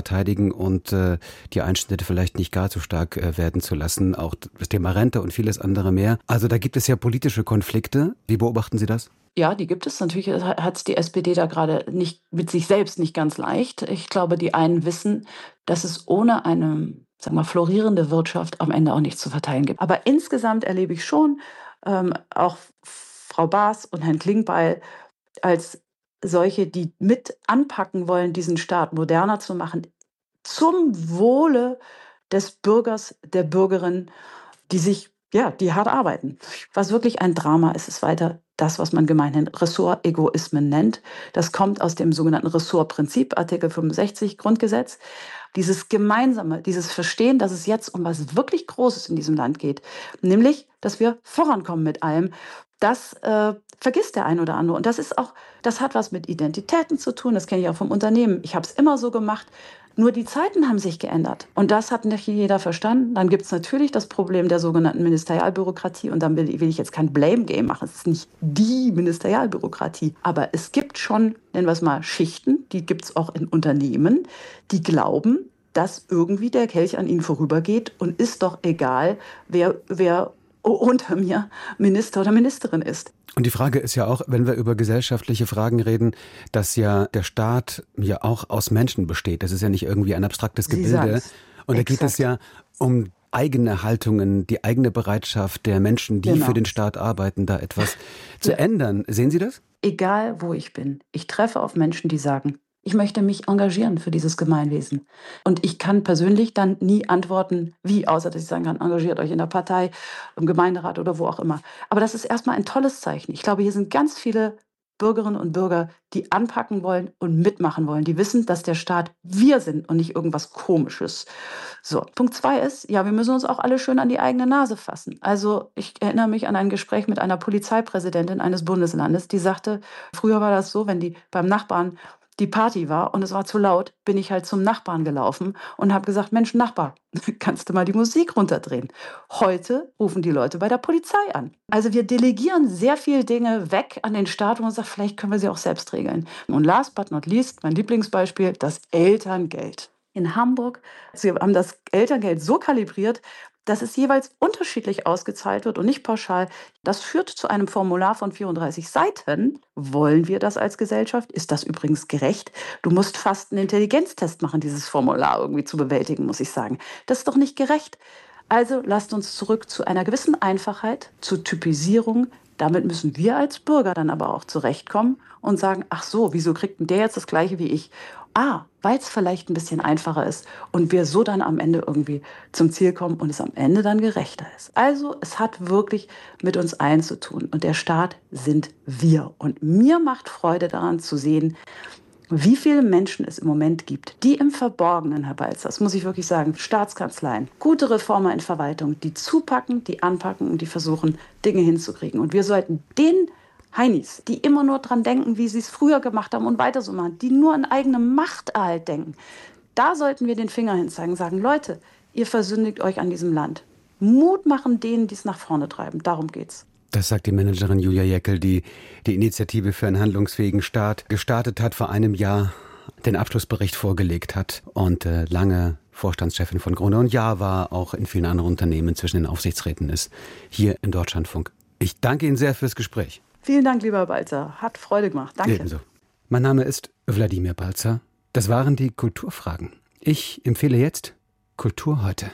S6: verteidigen und äh, die Einschnitte vielleicht nicht gar so stark äh, werden zu lassen. Auch das Thema Rente und vieles andere mehr. Also da gibt es ja politische Konflikte. Wie beobachten Sie das?
S4: Ja, die gibt es. Natürlich hat es die S P D da gerade nicht mit sich selbst nicht ganz leicht. Ich glaube, die einen wissen, dass es ohne eine, sagen wir, florierende Wirtschaft am Ende auch nichts zu verteilen gibt. Aber insgesamt erlebe ich schon ähm, auch Frau Baas und Herrn Klingbeil als solche, die mit anpacken wollen, diesen Staat moderner zu machen, zum Wohle des Bürgers, der Bürgerin, die sich, ja, die hart arbeiten. Was wirklich ein Drama ist, ist weiter das, was man gemeinhin Ressortegoismen nennt. Das kommt aus dem sogenannten Ressortprinzip, Artikel fünfundsechzig Grundgesetz. Dieses gemeinsame, dieses Verstehen, dass es jetzt um was wirklich Großes in diesem Land geht, nämlich, dass wir vorankommen mit allem, das äh, vergisst der ein oder andere. Und das ist auch, das hat was mit Identitäten zu tun, das kenne ich auch vom Unternehmen. Ich habe es immer so gemacht. Nur die Zeiten haben sich geändert. Und das hat nicht jeder verstanden. Dann gibt es natürlich das Problem der sogenannten Ministerialbürokratie. Und dann will, will ich jetzt kein Blame-Game machen. Es ist nicht die Ministerialbürokratie. Aber es gibt schon, nennen wir es mal, Schichten, die gibt es auch in Unternehmen, die glauben, dass irgendwie der Kelch an ihnen vorübergeht und ist doch egal, wer, wer unter mir Minister oder Ministerin ist.
S6: Und die Frage ist ja auch, wenn wir über gesellschaftliche Fragen reden, dass ja der Staat ja auch aus Menschen besteht. Das ist ja nicht irgendwie ein abstraktes Gebilde. Und da geht es ja um eigene Haltungen, die eigene Bereitschaft der Menschen, die genau für den Staat arbeiten, da etwas zu ja. ändern. Sehen Sie das?
S4: Egal, wo ich bin. Ich treffe auf Menschen, die sagen, ich möchte mich engagieren für dieses Gemeinwesen. Und ich kann persönlich dann nie antworten, wie, außer dass ich sagen kann, engagiert euch in der Partei, im Gemeinderat oder wo auch immer. Aber das ist erstmal ein tolles Zeichen. Ich glaube, hier sind ganz viele Bürgerinnen und Bürger, die anpacken wollen und mitmachen wollen. Die wissen, dass der Staat wir sind und nicht irgendwas Komisches. So, Punkt zwei ist, ja, wir müssen uns auch alle schön an die eigene Nase fassen. Also ich erinnere mich an ein Gespräch mit einer Polizeipräsidentin eines Bundeslandes, die sagte, früher war das so, wenn die beim Nachbarn die Party war und es war zu laut, bin ich halt zum Nachbarn gelaufen und habe gesagt, Mensch, Nachbar, kannst du mal die Musik runterdrehen? Heute rufen die Leute bei der Polizei an. Also wir delegieren sehr viele Dinge weg an den Staat, wo man sagt, vielleicht können wir sie auch selbst regeln. Und last but not least, mein Lieblingsbeispiel, das Elterngeld. In Hamburg, sie haben das Elterngeld so kalibriert, dass es jeweils unterschiedlich ausgezahlt wird und nicht pauschal. Das führt zu einem Formular von vierunddreißig Seiten. Wollen wir das als Gesellschaft? Ist das übrigens gerecht? Du musst fast einen Intelligenztest machen, dieses Formular irgendwie zu bewältigen, muss ich sagen. Das ist doch nicht gerecht. Also lasst uns zurück zu einer gewissen Einfachheit, zur Typisierung. Damit müssen wir als Bürger dann aber auch zurechtkommen und sagen, ach so, wieso kriegt denn der jetzt das Gleiche wie ich? Ah, weil es vielleicht ein bisschen einfacher ist und wir so dann am Ende irgendwie zum Ziel kommen und es am Ende dann gerechter ist. Also es hat wirklich mit uns allen zu tun und der Staat sind wir. Und mir macht Freude daran zu sehen, wie viele Menschen es im Moment gibt, die im Verborgenen, Herr Balzer, das muss ich wirklich sagen, Staatskanzleien, gute Reformer in Verwaltung, die zupacken, die anpacken und die versuchen, Dinge hinzukriegen. Und wir sollten den Heinis, die immer nur dran denken, wie sie es früher gemacht haben und weiter so machen, die nur an eigene Machterhalt denken, da sollten wir den Finger hinzeigen und sagen, Leute, ihr versündigt euch an diesem Land. Mut machen denen, die es nach vorne treiben. Darum geht's.
S6: Das sagt die Managerin Julia Jäckel, die die Initiative für einen handlungsfähigen Staat gestartet hat, vor einem Jahr den Abschlussbericht vorgelegt hat und äh, lange Vorstandschefin von Gruner und Jahr war, auch in vielen anderen Unternehmen zwischen den Aufsichtsräten ist, hier im Deutschlandfunk. Ich danke Ihnen sehr fürs Gespräch.
S4: Vielen Dank, lieber Balzer. Hat Freude gemacht. Danke.
S6: Ebenso. Mein Name ist Wladimir Balzer. Das waren die Kulturfragen. Ich empfehle jetzt Kultur heute.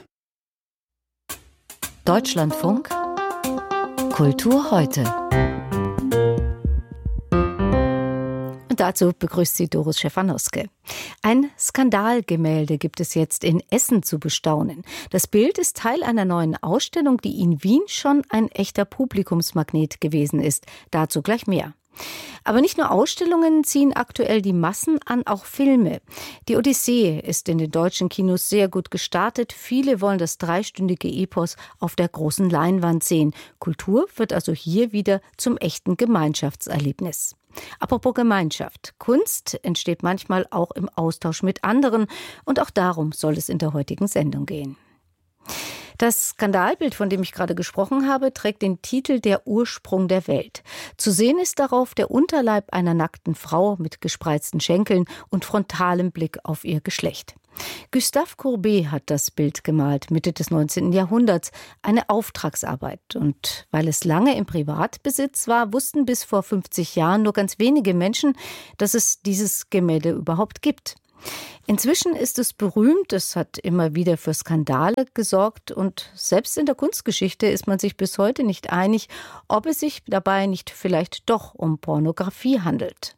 S7: Deutschlandfunk Kultur heute. Und dazu begrüßt sie Doris Schefanowske. Ein Skandalgemälde gibt es jetzt in Essen zu bestaunen. Das Bild ist Teil einer neuen Ausstellung, die in Wien schon ein echter Publikumsmagnet gewesen ist. Dazu gleich mehr. Aber nicht nur Ausstellungen ziehen aktuell die Massen an, auch Filme. Die Odyssee ist in den deutschen Kinos sehr gut gestartet. Viele wollen das dreistündige Epos auf der großen Leinwand sehen. Kultur wird also hier wieder zum echten Gemeinschaftserlebnis. Apropos Gemeinschaft. Kunst entsteht manchmal auch im Austausch mit anderen. Und auch darum soll es in der heutigen Sendung gehen. Das Skandalbild, von dem ich gerade gesprochen habe, trägt den Titel Der Ursprung der Welt. Zu sehen ist darauf der Unterleib einer nackten Frau mit gespreizten Schenkeln und frontalem Blick auf ihr Geschlecht. Gustave Courbet hat das Bild gemalt, Mitte des neunzehnten Jahrhunderts, eine Auftragsarbeit. Und weil es lange im Privatbesitz war, wussten bis vor fünfzig Jahren nur ganz wenige Menschen, dass es dieses Gemälde überhaupt gibt. Inzwischen ist es berühmt, es hat immer wieder für Skandale gesorgt und selbst in der Kunstgeschichte ist man sich bis heute nicht einig, ob es sich dabei nicht vielleicht doch um Pornografie handelt.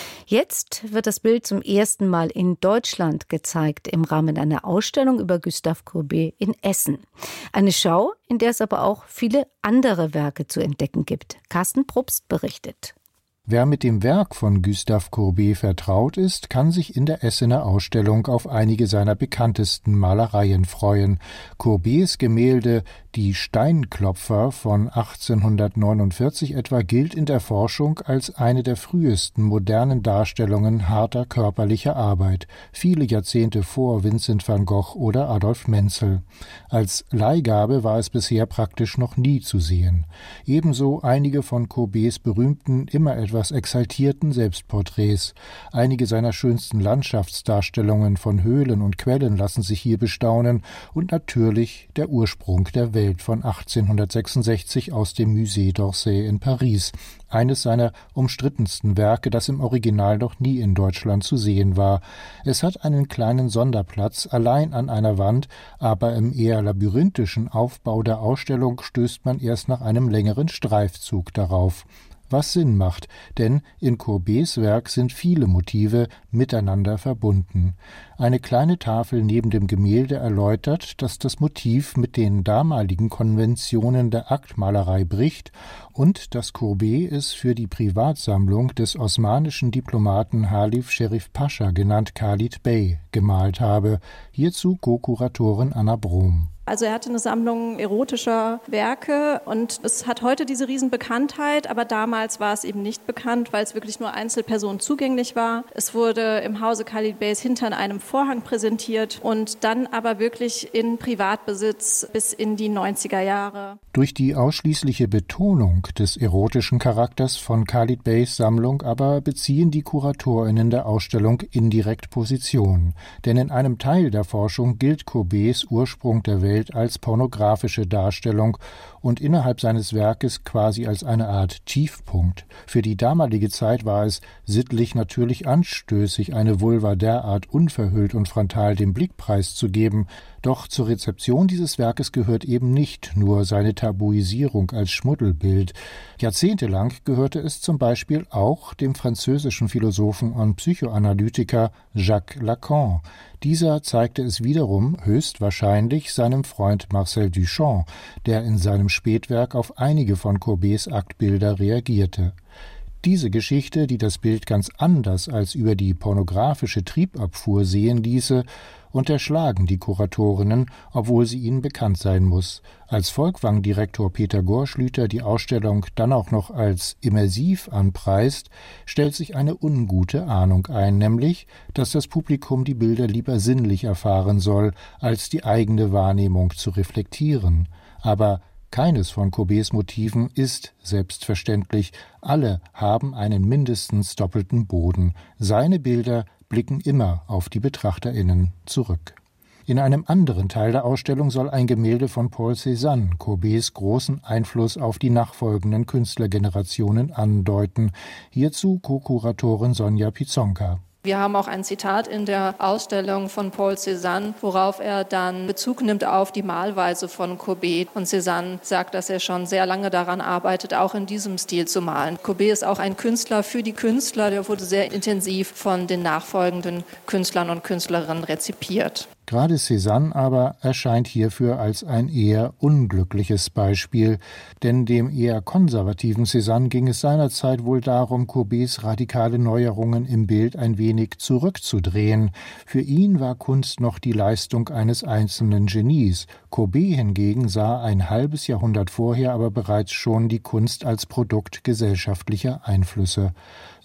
S7: Jetzt wird das Bild zum ersten Mal in Deutschland gezeigt im Rahmen einer Ausstellung über Gustave Courbet in Essen. Eine Schau, in der es aber auch viele andere Werke zu entdecken gibt. Carsten Probst berichtet.
S8: Wer mit dem Werk von Gustave Courbet vertraut ist, kann sich in der Essener Ausstellung auf einige seiner bekanntesten Malereien freuen. Courbets Gemälde Die Steinklopfer von achtzehnhundertneunundvierzig etwa gilt in der Forschung als eine der frühesten modernen Darstellungen harter körperlicher Arbeit, viele Jahrzehnte vor Vincent van Gogh oder Adolf Menzel. Als Leihgabe war es bisher praktisch noch nie zu sehen. Ebenso einige von Courbets berühmten, immer etwas exaltierten Selbstporträts. Einige seiner schönsten Landschaftsdarstellungen von Höhlen und Quellen lassen sich hier bestaunen und natürlich der Ursprung der Welt von achtzehnhundertsechsundsechzig aus dem Musée d'Orsay in Paris, eines seiner umstrittensten Werke, das im Original noch nie in Deutschland zu sehen war. Es hat einen kleinen Sonderplatz allein an einer Wand, aber im eher labyrinthischen Aufbau der Ausstellung stößt man erst nach einem längeren Streifzug darauf. Was Sinn macht, denn in Courbets Werk sind viele Motive miteinander verbunden. Eine kleine Tafel neben dem Gemälde erläutert, dass das Motiv mit den damaligen Konventionen der Aktmalerei bricht und dass Courbet es für die Privatsammlung des osmanischen Diplomaten Halif Sherif Pascha, genannt Khalid Bey, gemalt habe. Hierzu Co-Kuratorin Anna Brom.
S9: Also er hatte eine Sammlung erotischer Werke und es hat heute diese Riesenbekanntheit, aber damals war es eben nicht bekannt, weil es wirklich nur Einzelpersonen zugänglich war. Es wurde im Hause Khalid Beys hinter einem Vorhang präsentiert und dann aber wirklich in Privatbesitz bis in die neunziger Jahre.
S8: Durch die ausschließliche Betonung des erotischen Charakters von Khalid Beys Sammlung aber beziehen die KuratorInnen der Ausstellung indirekt Position. Denn in einem Teil der Forschung gilt Courbets Ursprung der Welt als pornografische Darstellung und innerhalb seines Werkes quasi als eine Art Tiefpunkt. Für die damalige Zeit war es sittlich natürlich anstößig, eine Vulva derart unverhüllt und frontal dem Blick preiszugeben. Doch zur Rezeption dieses Werkes gehört eben nicht nur seine Tabuisierung als Schmuddelbild. Jahrzehntelang gehörte es zum Beispiel auch dem französischen Philosophen und Psychoanalytiker Jacques Lacan. Dieser zeigte es wiederum höchstwahrscheinlich seinem Freund Marcel Duchamp, der in seinem Spätwerk auf einige von Courbets Aktbilder reagierte. Diese Geschichte, die das Bild ganz anders als über die pornografische Triebabfuhr sehen ließe, unterschlagen die Kuratorinnen, obwohl sie ihnen bekannt sein muss. Als Folkwang-Direktor Peter Gorschlüter die Ausstellung dann auch noch als immersiv anpreist, stellt sich eine ungute Ahnung ein, nämlich, dass das Publikum die Bilder lieber sinnlich erfahren soll, als die eigene Wahrnehmung zu reflektieren. Aber keines von Courbets Motiven ist selbstverständlich. Alle haben einen mindestens doppelten Boden. Seine Bilder blicken immer auf die BetrachterInnen zurück. In einem anderen Teil der Ausstellung soll ein Gemälde von Paul Cézanne Courbets großen Einfluss auf die nachfolgenden Künstlergenerationen andeuten. Hierzu Co-Kuratorin Sonja Pizonka.
S9: Wir haben auch ein Zitat in der Ausstellung von Paul Cézanne, worauf er dann Bezug nimmt auf die Malweise von Courbet. Und Cézanne sagt, dass er schon sehr lange daran arbeitet, auch in diesem Stil zu malen. Courbet ist auch ein Künstler für die Künstler. Der wurde sehr intensiv von den nachfolgenden Künstlern und Künstlerinnen rezipiert.
S8: Gerade Cézanne aber erscheint hierfür als ein eher unglückliches Beispiel, denn dem eher konservativen Cézanne ging es seinerzeit wohl darum, Courbets radikale Neuerungen im Bild ein wenig zurückzudrehen. Für ihn war Kunst noch die Leistung eines einzelnen Genies. Courbet hingegen sah ein halbes Jahrhundert vorher aber bereits schon die Kunst als Produkt gesellschaftlicher Einflüsse.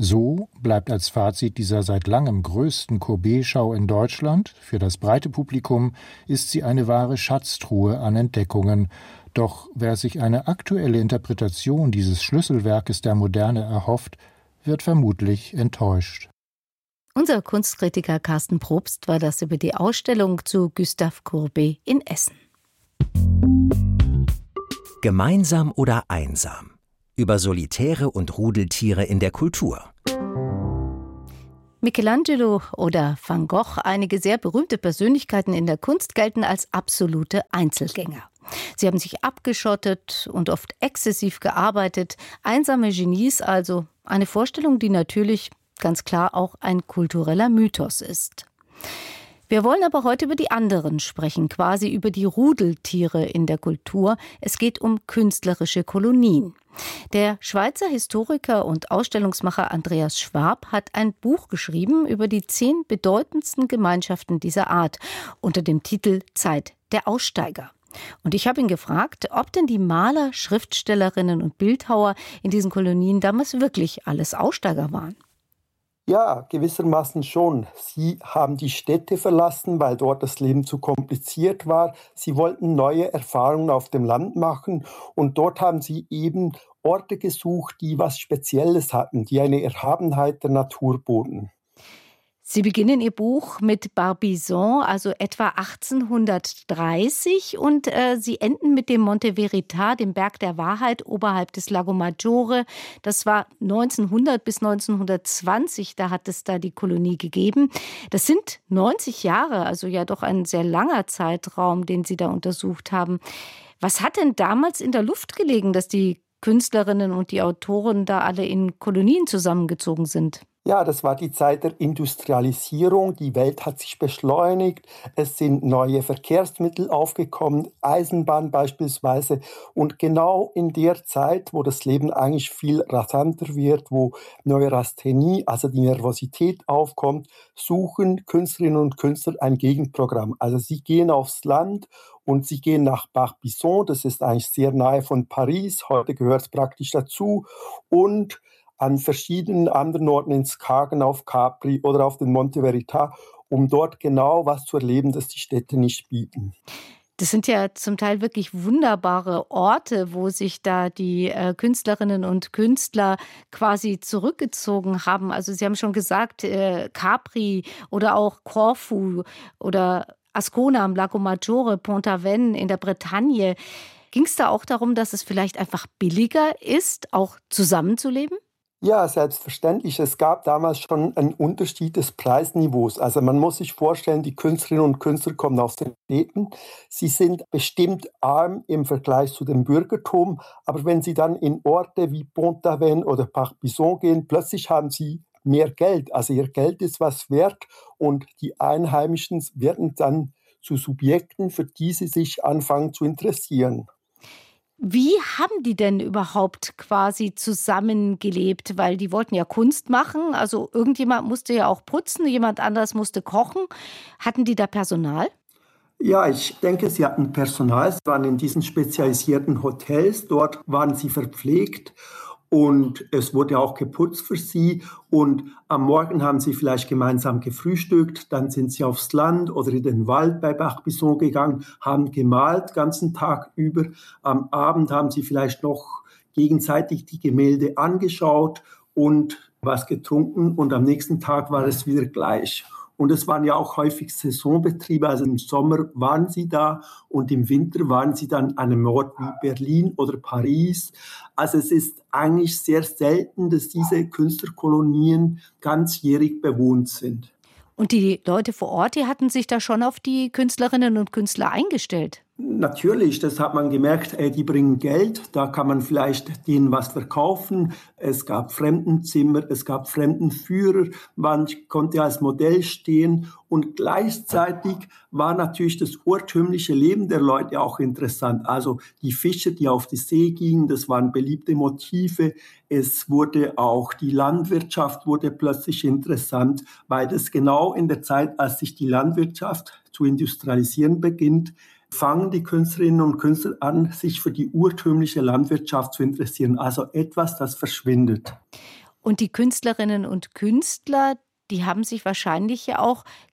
S8: So bleibt als Fazit dieser seit langem größten Courbet-Schau in Deutschland: Für das breite Publikum ist sie eine wahre Schatztruhe an Entdeckungen. Doch wer sich eine aktuelle Interpretation dieses Schlüsselwerkes der Moderne erhofft, wird vermutlich enttäuscht.
S7: Unser Kunstkritiker Carsten Probst war das über die Ausstellung zu Gustave Courbet in Essen.
S10: Gemeinsam oder einsam? Über Solitäre und Rudeltiere in der Kultur.
S7: Michelangelo oder Van Gogh, einige sehr berühmte Persönlichkeiten in der Kunst, gelten als absolute Einzelgänger. Sie haben sich abgeschottet und oft exzessiv gearbeitet. Einsame Genies also, eine Vorstellung, die natürlich ganz klar auch ein kultureller Mythos ist. Wir wollen aber heute über die anderen sprechen, quasi über die Rudeltiere in der Kultur. Es geht um künstlerische Kolonien. Der Schweizer Historiker und Ausstellungsmacher Andreas Schwab hat ein Buch geschrieben über die zehn bedeutendsten Gemeinschaften dieser Art unter dem Titel Zeit der Aussteiger. Und ich habe ihn gefragt, ob denn die Maler, Schriftstellerinnen und Bildhauer in diesen Kolonien damals wirklich alles Aussteiger waren.
S11: Ja, gewissermaßen schon. Sie haben die Städte verlassen, weil dort das Leben zu kompliziert war. Sie wollten neue Erfahrungen auf dem Land machen und dort haben sie eben Orte gesucht, die was Spezielles hatten, die eine Erhabenheit der Natur boten.
S7: Sie beginnen Ihr Buch mit Barbizon, also etwa achtzehnhundertdreißig, und äh, Sie enden mit dem Monte Verità, dem Berg der Wahrheit, oberhalb des Lago Maggiore. Das war neunzehnhundert bis neunzehnhundertzwanzig, da hat es da die Kolonie gegeben. Das sind neunzig Jahre, also ja doch ein sehr langer Zeitraum, den Sie da untersucht haben. Was hat denn damals in der Luft gelegen, dass die Künstlerinnen und die Autoren da alle in Kolonien zusammengezogen sind?
S11: Ja, das war die Zeit der Industrialisierung. Die Welt hat sich beschleunigt. Es sind neue Verkehrsmittel aufgekommen, Eisenbahn beispielsweise. Und genau in der Zeit, wo das Leben eigentlich viel rasanter wird, wo Neurasthenie, also die Nervosität aufkommt, suchen Künstlerinnen und Künstler ein Gegenprogramm. Also sie gehen aufs Land und sie gehen nach Barbizon. Das ist eigentlich sehr nahe von Paris. Heute gehört es praktisch dazu. Und an verschiedenen anderen Orten in Skagen, auf Capri oder auf dem Monte Verità, um dort genau was zu erleben, das die Städte nicht bieten.
S7: Das sind ja zum Teil wirklich wunderbare Orte, wo sich da die äh, Künstlerinnen und Künstler quasi zurückgezogen haben. Also Sie haben schon gesagt, äh, Capri oder auch Korfu oder Ascona am Lago Maggiore, Pont-Aven in der Bretagne. Ging es da auch darum, dass es vielleicht einfach billiger ist, auch zusammenzuleben?
S11: Ja, selbstverständlich. Es gab damals schon einen Unterschied des Preisniveaus. Also man muss sich vorstellen, die Künstlerinnen und Künstler kommen aus den Städten. Sie sind bestimmt arm im Vergleich zu dem Bürgertum. Aber wenn sie dann in Orte wie Pont-Aven oder Barbizon gehen, plötzlich haben sie mehr Geld. Also ihr Geld ist was wert und die Einheimischen werden dann zu Subjekten, für die sie sich anfangen zu interessieren.
S7: Wie haben die denn überhaupt quasi zusammengelebt? Weil die wollten ja Kunst machen, also irgendjemand musste ja auch putzen, jemand anders musste kochen. Hatten die da Personal?
S11: Ja, ich denke, sie hatten Personal. Sie waren in diesen spezialisierten Hotels. Dort waren sie verpflegt und es wurde auch geputzt für sie. Und am Morgen haben sie vielleicht gemeinsam gefrühstückt. Dann sind sie aufs Land oder in den Wald bei Barbizon gegangen, haben gemalt den ganzen Tag über. Am Abend haben sie vielleicht noch gegenseitig die Gemälde angeschaut und was getrunken. Und am nächsten Tag war es wieder gleich. Und es waren ja auch häufig Saisonbetriebe, also im Sommer waren sie da und im Winter waren sie dann an einem Ort wie Berlin oder Paris. Also es ist eigentlich sehr selten, dass diese Künstlerkolonien ganzjährig bewohnt sind.
S7: Und die Leute vor Ort, die hatten sich da schon auf die Künstlerinnen und Künstler eingestellt?
S11: Natürlich, das hat man gemerkt, ey, die bringen Geld, da kann man vielleicht denen was verkaufen. Es gab Fremdenzimmer, es gab Fremdenführer, man konnte als Modell stehen und gleichzeitig war natürlich das urtümliche Leben der Leute auch interessant. Also die Fischer, die auf die See gingen, das waren beliebte Motive. Es wurde auch, die Landwirtschaft wurde plötzlich interessant, weil das genau in der Zeit, als sich die Landwirtschaft zu industrialisieren beginnt, fangen die Künstlerinnen und Künstler an, sich für die urtümliche Landwirtschaft zu interessieren. Also etwas, das verschwindet.
S7: Und die Künstlerinnen und Künstler, die haben sich wahrscheinlich ja auch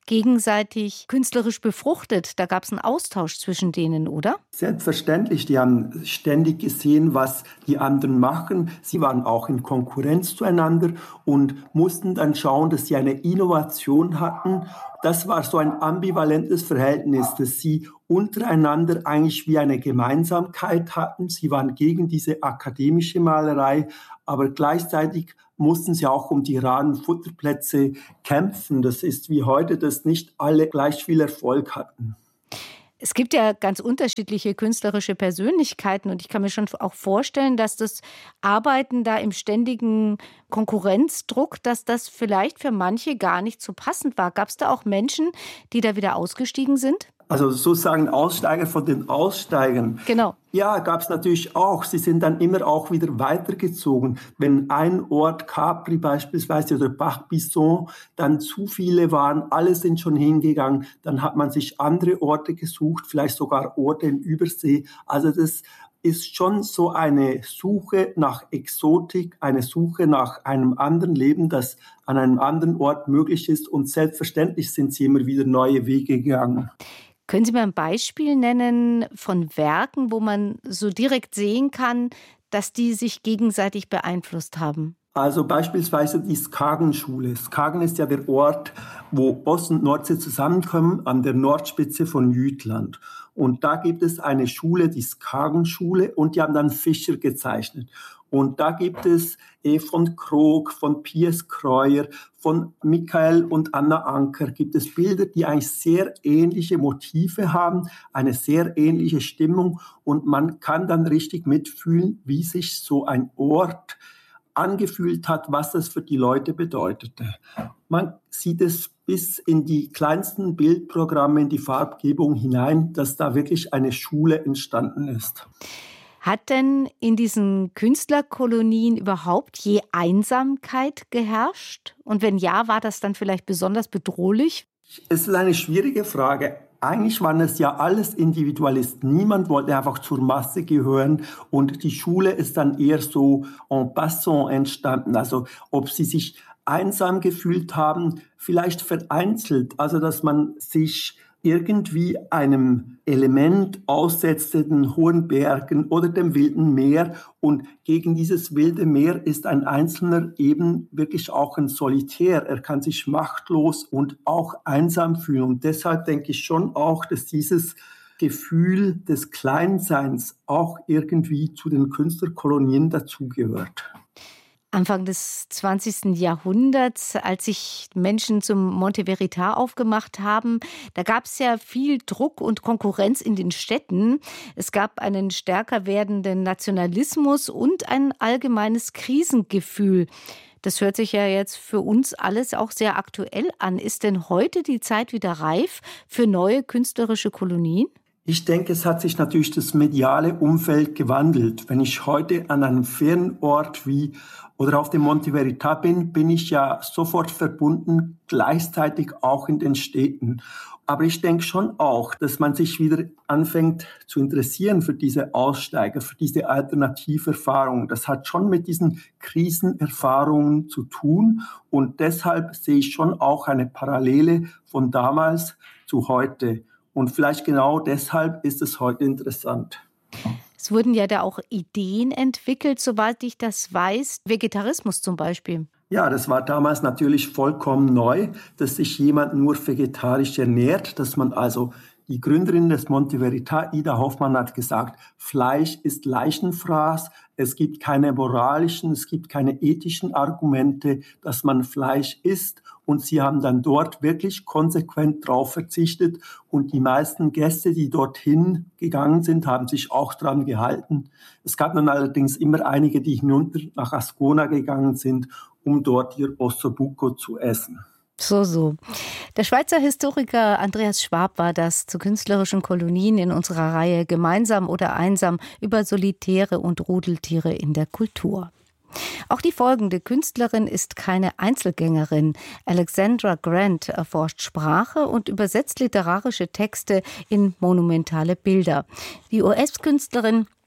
S7: gegenseitig künstlerisch befruchtet. Da gab es einen Austausch zwischen denen, oder?
S11: Selbstverständlich. Die haben ständig gesehen, was die anderen machen. Sie waren auch in Konkurrenz zueinander und mussten dann schauen, dass sie eine Innovation hatten. Das war so ein ambivalentes Verhältnis, dass sie untereinander eigentlich wie eine Gemeinsamkeit hatten. Sie waren gegen diese akademische Malerei, aber gleichzeitig mussten sie auch um die raren Futterplätze kämpfen. Das ist wie heute, dass nicht alle gleich viel Erfolg hatten.
S7: Es gibt ja ganz unterschiedliche künstlerische Persönlichkeiten und ich kann mir schon auch vorstellen, dass das Arbeiten da im ständigen Konkurrenzdruck, dass das vielleicht für manche gar nicht so passend war. Gab es da auch Menschen, die da wieder ausgestiegen sind?
S11: Also sozusagen Aussteiger von den Aussteigern.
S7: Genau.
S11: Ja, gab es natürlich auch. Sie sind dann immer auch wieder weitergezogen. Wenn ein Ort, Capri beispielsweise oder Bach-Bisson, dann zu viele waren, alle sind schon hingegangen, dann hat man sich andere Orte gesucht, vielleicht sogar Orte im Übersee. Also das ist schon so eine Suche nach Exotik, eine Suche nach einem anderen Leben, das an einem anderen Ort möglich ist. Und selbstverständlich sind sie immer wieder neue Wege gegangen.
S7: Können Sie mir ein Beispiel nennen von Werken, wo man so direkt sehen kann, dass die sich gegenseitig beeinflusst haben?
S11: Also beispielsweise die Skagenschule. Skagen ist ja der Ort, wo Ost- und Nordsee zusammenkommen, an der Nordspitze von Jütland. Und da gibt es eine Schule, die Skagenschule, und die haben dann Fischer gezeichnet. Und da gibt es eh von Krog, von Piers Kreuer, von Michael und Anna Anker gibt es Bilder, die eigentlich sehr ähnliche Motive haben, eine sehr ähnliche Stimmung. Und man kann dann richtig mitfühlen, wie sich so ein Ort angefühlt hat, was das für die Leute bedeutete. Man sieht es bis in die kleinsten Bildprogramme, in die Farbgebung hinein, dass da wirklich eine Schule entstanden ist.
S7: Hat denn in diesen Künstlerkolonien überhaupt je Einsamkeit geherrscht? Und wenn ja, war das dann vielleicht besonders bedrohlich?
S11: Es ist eine schwierige Frage. Eigentlich waren es ja alles Individualisten. Niemand wollte einfach zur Masse gehören. Und die Schule ist dann eher so en passant entstanden. Also ob sie sich einsam gefühlt haben, vielleicht vereinzelt. Also dass man sich irgendwie einem Element aussetzte, den hohen Bergen oder dem wilden Meer. Und gegen dieses wilde Meer ist ein Einzelner eben wirklich auch ein Solitär. Er kann sich machtlos und auch einsam fühlen. Und deshalb denke ich schon auch, dass dieses Gefühl des Kleinseins auch irgendwie zu den Künstlerkolonien dazugehört.
S7: Anfang des zwanzigsten Jahrhunderts, als sich Menschen zum Monteverita aufgemacht haben, da gab es ja viel Druck und Konkurrenz in den Städten. Es gab einen stärker werdenden Nationalismus und ein allgemeines Krisengefühl. Das hört sich ja jetzt für uns alles auch sehr aktuell an. Ist denn heute die Zeit wieder reif für neue künstlerische Kolonien?
S11: Ich denke, es hat sich natürlich das mediale Umfeld gewandelt. Wenn ich heute an einem Fernort wie oder auf dem Monteverita bin, bin ich ja sofort verbunden, gleichzeitig auch in den Städten. Aber ich denke schon auch, dass man sich wieder anfängt zu interessieren für diese Aussteiger, für diese Alternativerfahrungen. Das hat schon mit diesen Krisenerfahrungen zu tun. Und deshalb sehe ich schon auch eine Parallele von damals zu heute. Und vielleicht genau deshalb ist es heute interessant.
S7: Es wurden ja da auch Ideen entwickelt, soweit ich das weiß. Vegetarismus zum Beispiel.
S11: Ja, das war damals natürlich vollkommen neu, dass sich jemand nur vegetarisch ernährt, dass man also, die Gründerin des Monteverita, Ida Hoffmann, hat gesagt, Fleisch ist Leichenfraß, es gibt keine moralischen, es gibt keine ethischen Argumente, dass man Fleisch isst. Und sie haben dann dort wirklich konsequent drauf verzichtet. Und die meisten Gäste, die dorthin gegangen sind, haben sich auch dran gehalten. Es gab dann allerdings immer einige, die hinunter nach Ascona gegangen sind, um dort ihr Ossobuco zu essen.
S7: So, so. Der Schweizer Historiker Andreas Schwab war das zu künstlerischen Kolonien in unserer Reihe Gemeinsam oder einsam über Solitäre und Rudeltiere in der Kultur. Auch die folgende Künstlerin ist keine Einzelgängerin. Alexandra Grant erforscht Sprache und übersetzt literarische Texte in monumentale Bilder. Die U S-Künstlerin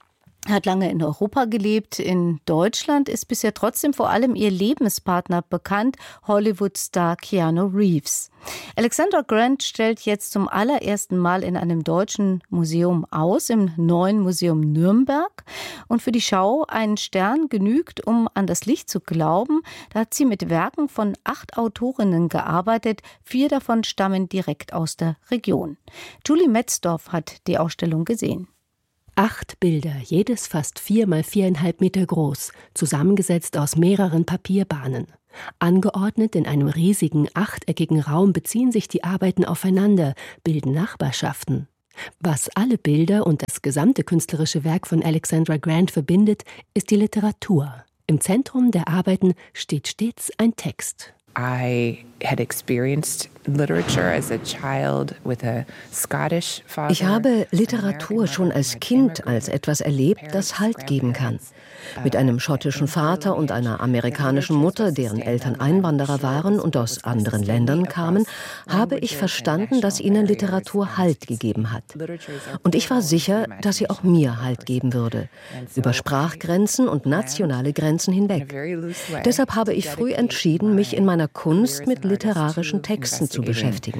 S7: hat lange in Europa gelebt. In Deutschland ist bisher trotzdem vor allem ihr Lebenspartner bekannt, Hollywood-Star Keanu Reeves. Alexandra Grant stellt jetzt zum allerersten Mal in einem deutschen Museum aus, im Neuen Museum Nürnberg. Und für die Schau Ein Stern genügt, um an das Licht zu glauben. Da hat sie mit Werken von acht Autorinnen gearbeitet. Vier davon stammen direkt aus der Region. Julie Metzdorf hat die Ausstellung gesehen.
S12: Acht Bilder, jedes fast vier mal viereinhalb Meter groß, zusammengesetzt aus mehreren Papierbahnen. Angeordnet in einem riesigen, achteckigen Raum beziehen sich die Arbeiten aufeinander, bilden Nachbarschaften. Was alle Bilder und das gesamte künstlerische Werk von Alexandra Grant verbindet, ist die Literatur. Im Zentrum der Arbeiten steht stets ein Text.
S13: I had experienced literature as a child with a Scottish father.
S14: Ich habe Literatur schon als Kind als etwas erlebt, das Halt geben kann. Mit einem schottischen Vater und einer amerikanischen Mutter, deren Eltern Einwanderer waren und aus anderen Ländern kamen, habe ich verstanden, dass ihnen Literatur Halt gegeben hat. Und ich war sicher, dass sie auch mir Halt geben würde, über Sprachgrenzen und nationale Grenzen hinweg. Deshalb habe ich früh entschieden, mich in meiner Kunst mit literarischen Texten zu beschäftigen.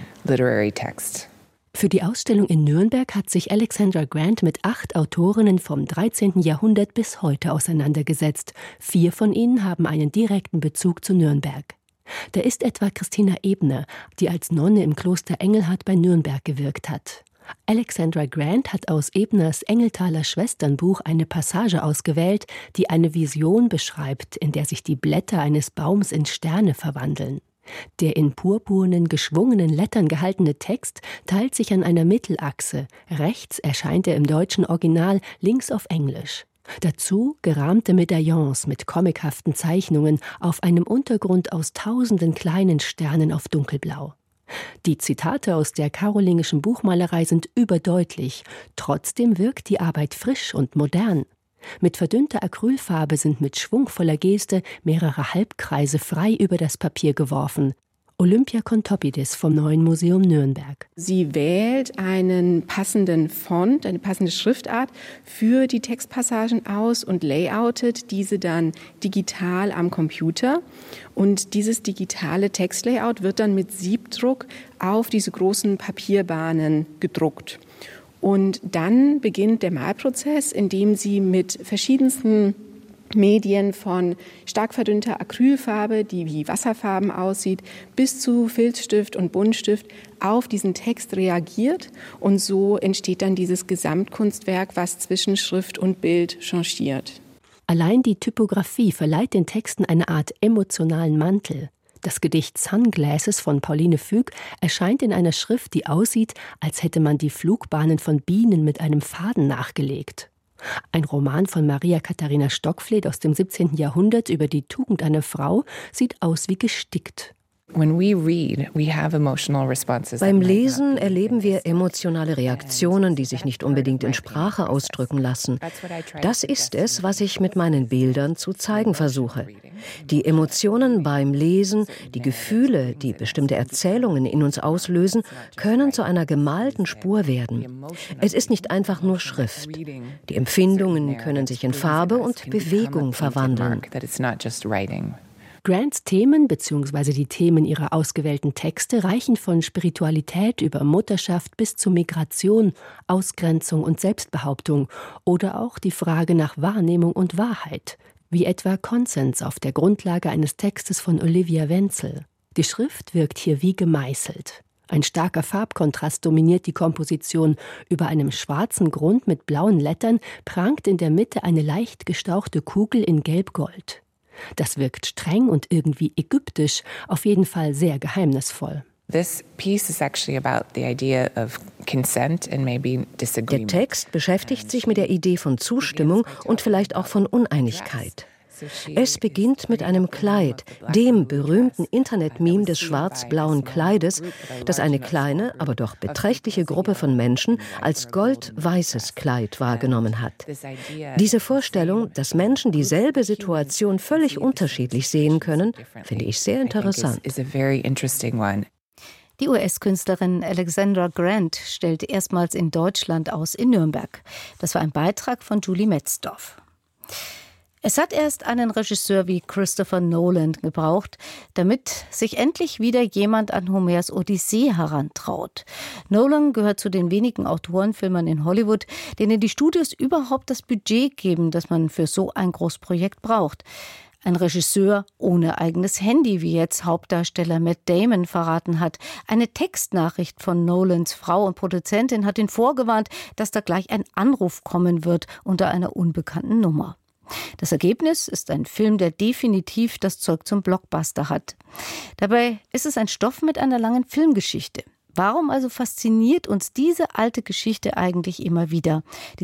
S12: Für die Ausstellung in Nürnberg hat sich Alexandra Grant mit acht Autorinnen vom dreizehnten Jahrhundert bis heute auseinandergesetzt. Vier von ihnen haben einen direkten Bezug zu Nürnberg. Da ist etwa Christina Ebner, die als Nonne im Kloster Engelhardt bei Nürnberg gewirkt hat. Alexandra Grant hat aus Ebners Engeltaler Schwesternbuch eine Passage ausgewählt, die eine Vision beschreibt, in der sich die Blätter eines Baums in Sterne verwandeln. Der in purpurnen, geschwungenen Lettern gehaltene Text teilt sich an einer Mittelachse. Rechts erscheint er im deutschen Original, links auf Englisch. Dazu gerahmte Medaillons mit comichaften Zeichnungen auf einem Untergrund aus tausenden kleinen Sternen auf dunkelblau. Die Zitate aus der karolingischen Buchmalerei sind überdeutlich. Trotzdem wirkt die Arbeit frisch und modern. Mit verdünnter Acrylfarbe sind mit schwungvoller Geste mehrere Halbkreise frei über das Papier geworfen. Olympia Contopidis vom Neuen Museum Nürnberg.
S15: Sie wählt einen passenden Font, eine passende Schriftart für die Textpassagen aus und layoutet diese dann digital am Computer. Und dieses digitale Textlayout wird dann mit Siebdruck auf diese großen Papierbahnen gedruckt. Und dann beginnt der Malprozess, in dem sie mit verschiedensten Medien von stark verdünnter Acrylfarbe, die wie Wasserfarben aussieht, bis zu Filzstift und Buntstift auf diesen Text reagiert. Und so entsteht dann dieses Gesamtkunstwerk, was zwischen Schrift und Bild changiert.
S12: Allein die Typografie verleiht den Texten eine Art emotionalen Mantel. Das Gedicht Sunglasses von Pauline Füg erscheint in einer Schrift, die aussieht, als hätte man die Flugbahnen von Bienen mit einem Faden nachgelegt. Ein Roman von Maria Katharina Stockfleth aus dem siebzehnten Jahrhundert über die Tugend einer Frau sieht aus wie gestickt.
S14: Beim Lesen erleben wir emotionale Reaktionen, die sich nicht unbedingt in Sprache ausdrücken lassen. Das ist es, was ich mit meinen Bildern zu zeigen versuche. Die Emotionen beim Lesen, die Gefühle, die bestimmte Erzählungen in uns auslösen, können zu einer gemalten Spur werden. Es ist nicht einfach nur Schrift. Die Empfindungen können sich in Farbe und Bewegung verwandeln.
S12: Grants Themen bzw. die Themen ihrer ausgewählten Texte reichen von Spiritualität über Mutterschaft bis zu Migration, Ausgrenzung und Selbstbehauptung oder auch die Frage nach Wahrnehmung und Wahrheit, wie etwa Konsens auf der Grundlage eines Textes von Olivia Wenzel. Die Schrift wirkt hier wie gemeißelt. Ein starker Farbkontrast dominiert die Komposition. Über einem schwarzen Grund mit blauen Lettern prangt in der Mitte eine leicht gestauchte Kugel in Gelb-Gold. Das wirkt streng und irgendwie ägyptisch, auf jeden Fall sehr geheimnisvoll.
S14: Der Text beschäftigt sich mit der Idee von Zustimmung und vielleicht auch von Uneinigkeit. Es beginnt mit einem Kleid, dem berühmten Internet-Meme des schwarz-blauen Kleides, das eine kleine, aber doch beträchtliche Gruppe von Menschen als gold-weißes Kleid wahrgenommen hat. Diese Vorstellung, dass Menschen dieselbe Situation völlig unterschiedlich sehen können, finde ich sehr interessant.
S7: Die U S-Künstlerin Alexandra Grant stellte erstmals in Deutschland aus in Nürnberg. Das war ein Beitrag von Julie Metzdorf. Es hat erst einen Regisseur wie Christopher Nolan gebraucht, damit sich endlich wieder jemand an Homers Odyssee herantraut. Nolan gehört zu den wenigen Autorenfilmern in Hollywood, denen die Studios überhaupt das Budget geben, das man für so ein Großprojekt braucht. Ein Regisseur ohne eigenes Handy, wie jetzt Hauptdarsteller Matt Damon verraten hat. Eine Textnachricht von Nolans Frau und Produzentin hat ihn vorgewarnt, dass da gleich ein Anruf kommen wird unter einer unbekannten Nummer. Das Ergebnis ist ein Film, der definitiv das Zeug zum Blockbuster hat. Dabei ist es ein Stoff mit einer langen Filmgeschichte. Warum also fasziniert uns diese alte Geschichte eigentlich immer wieder?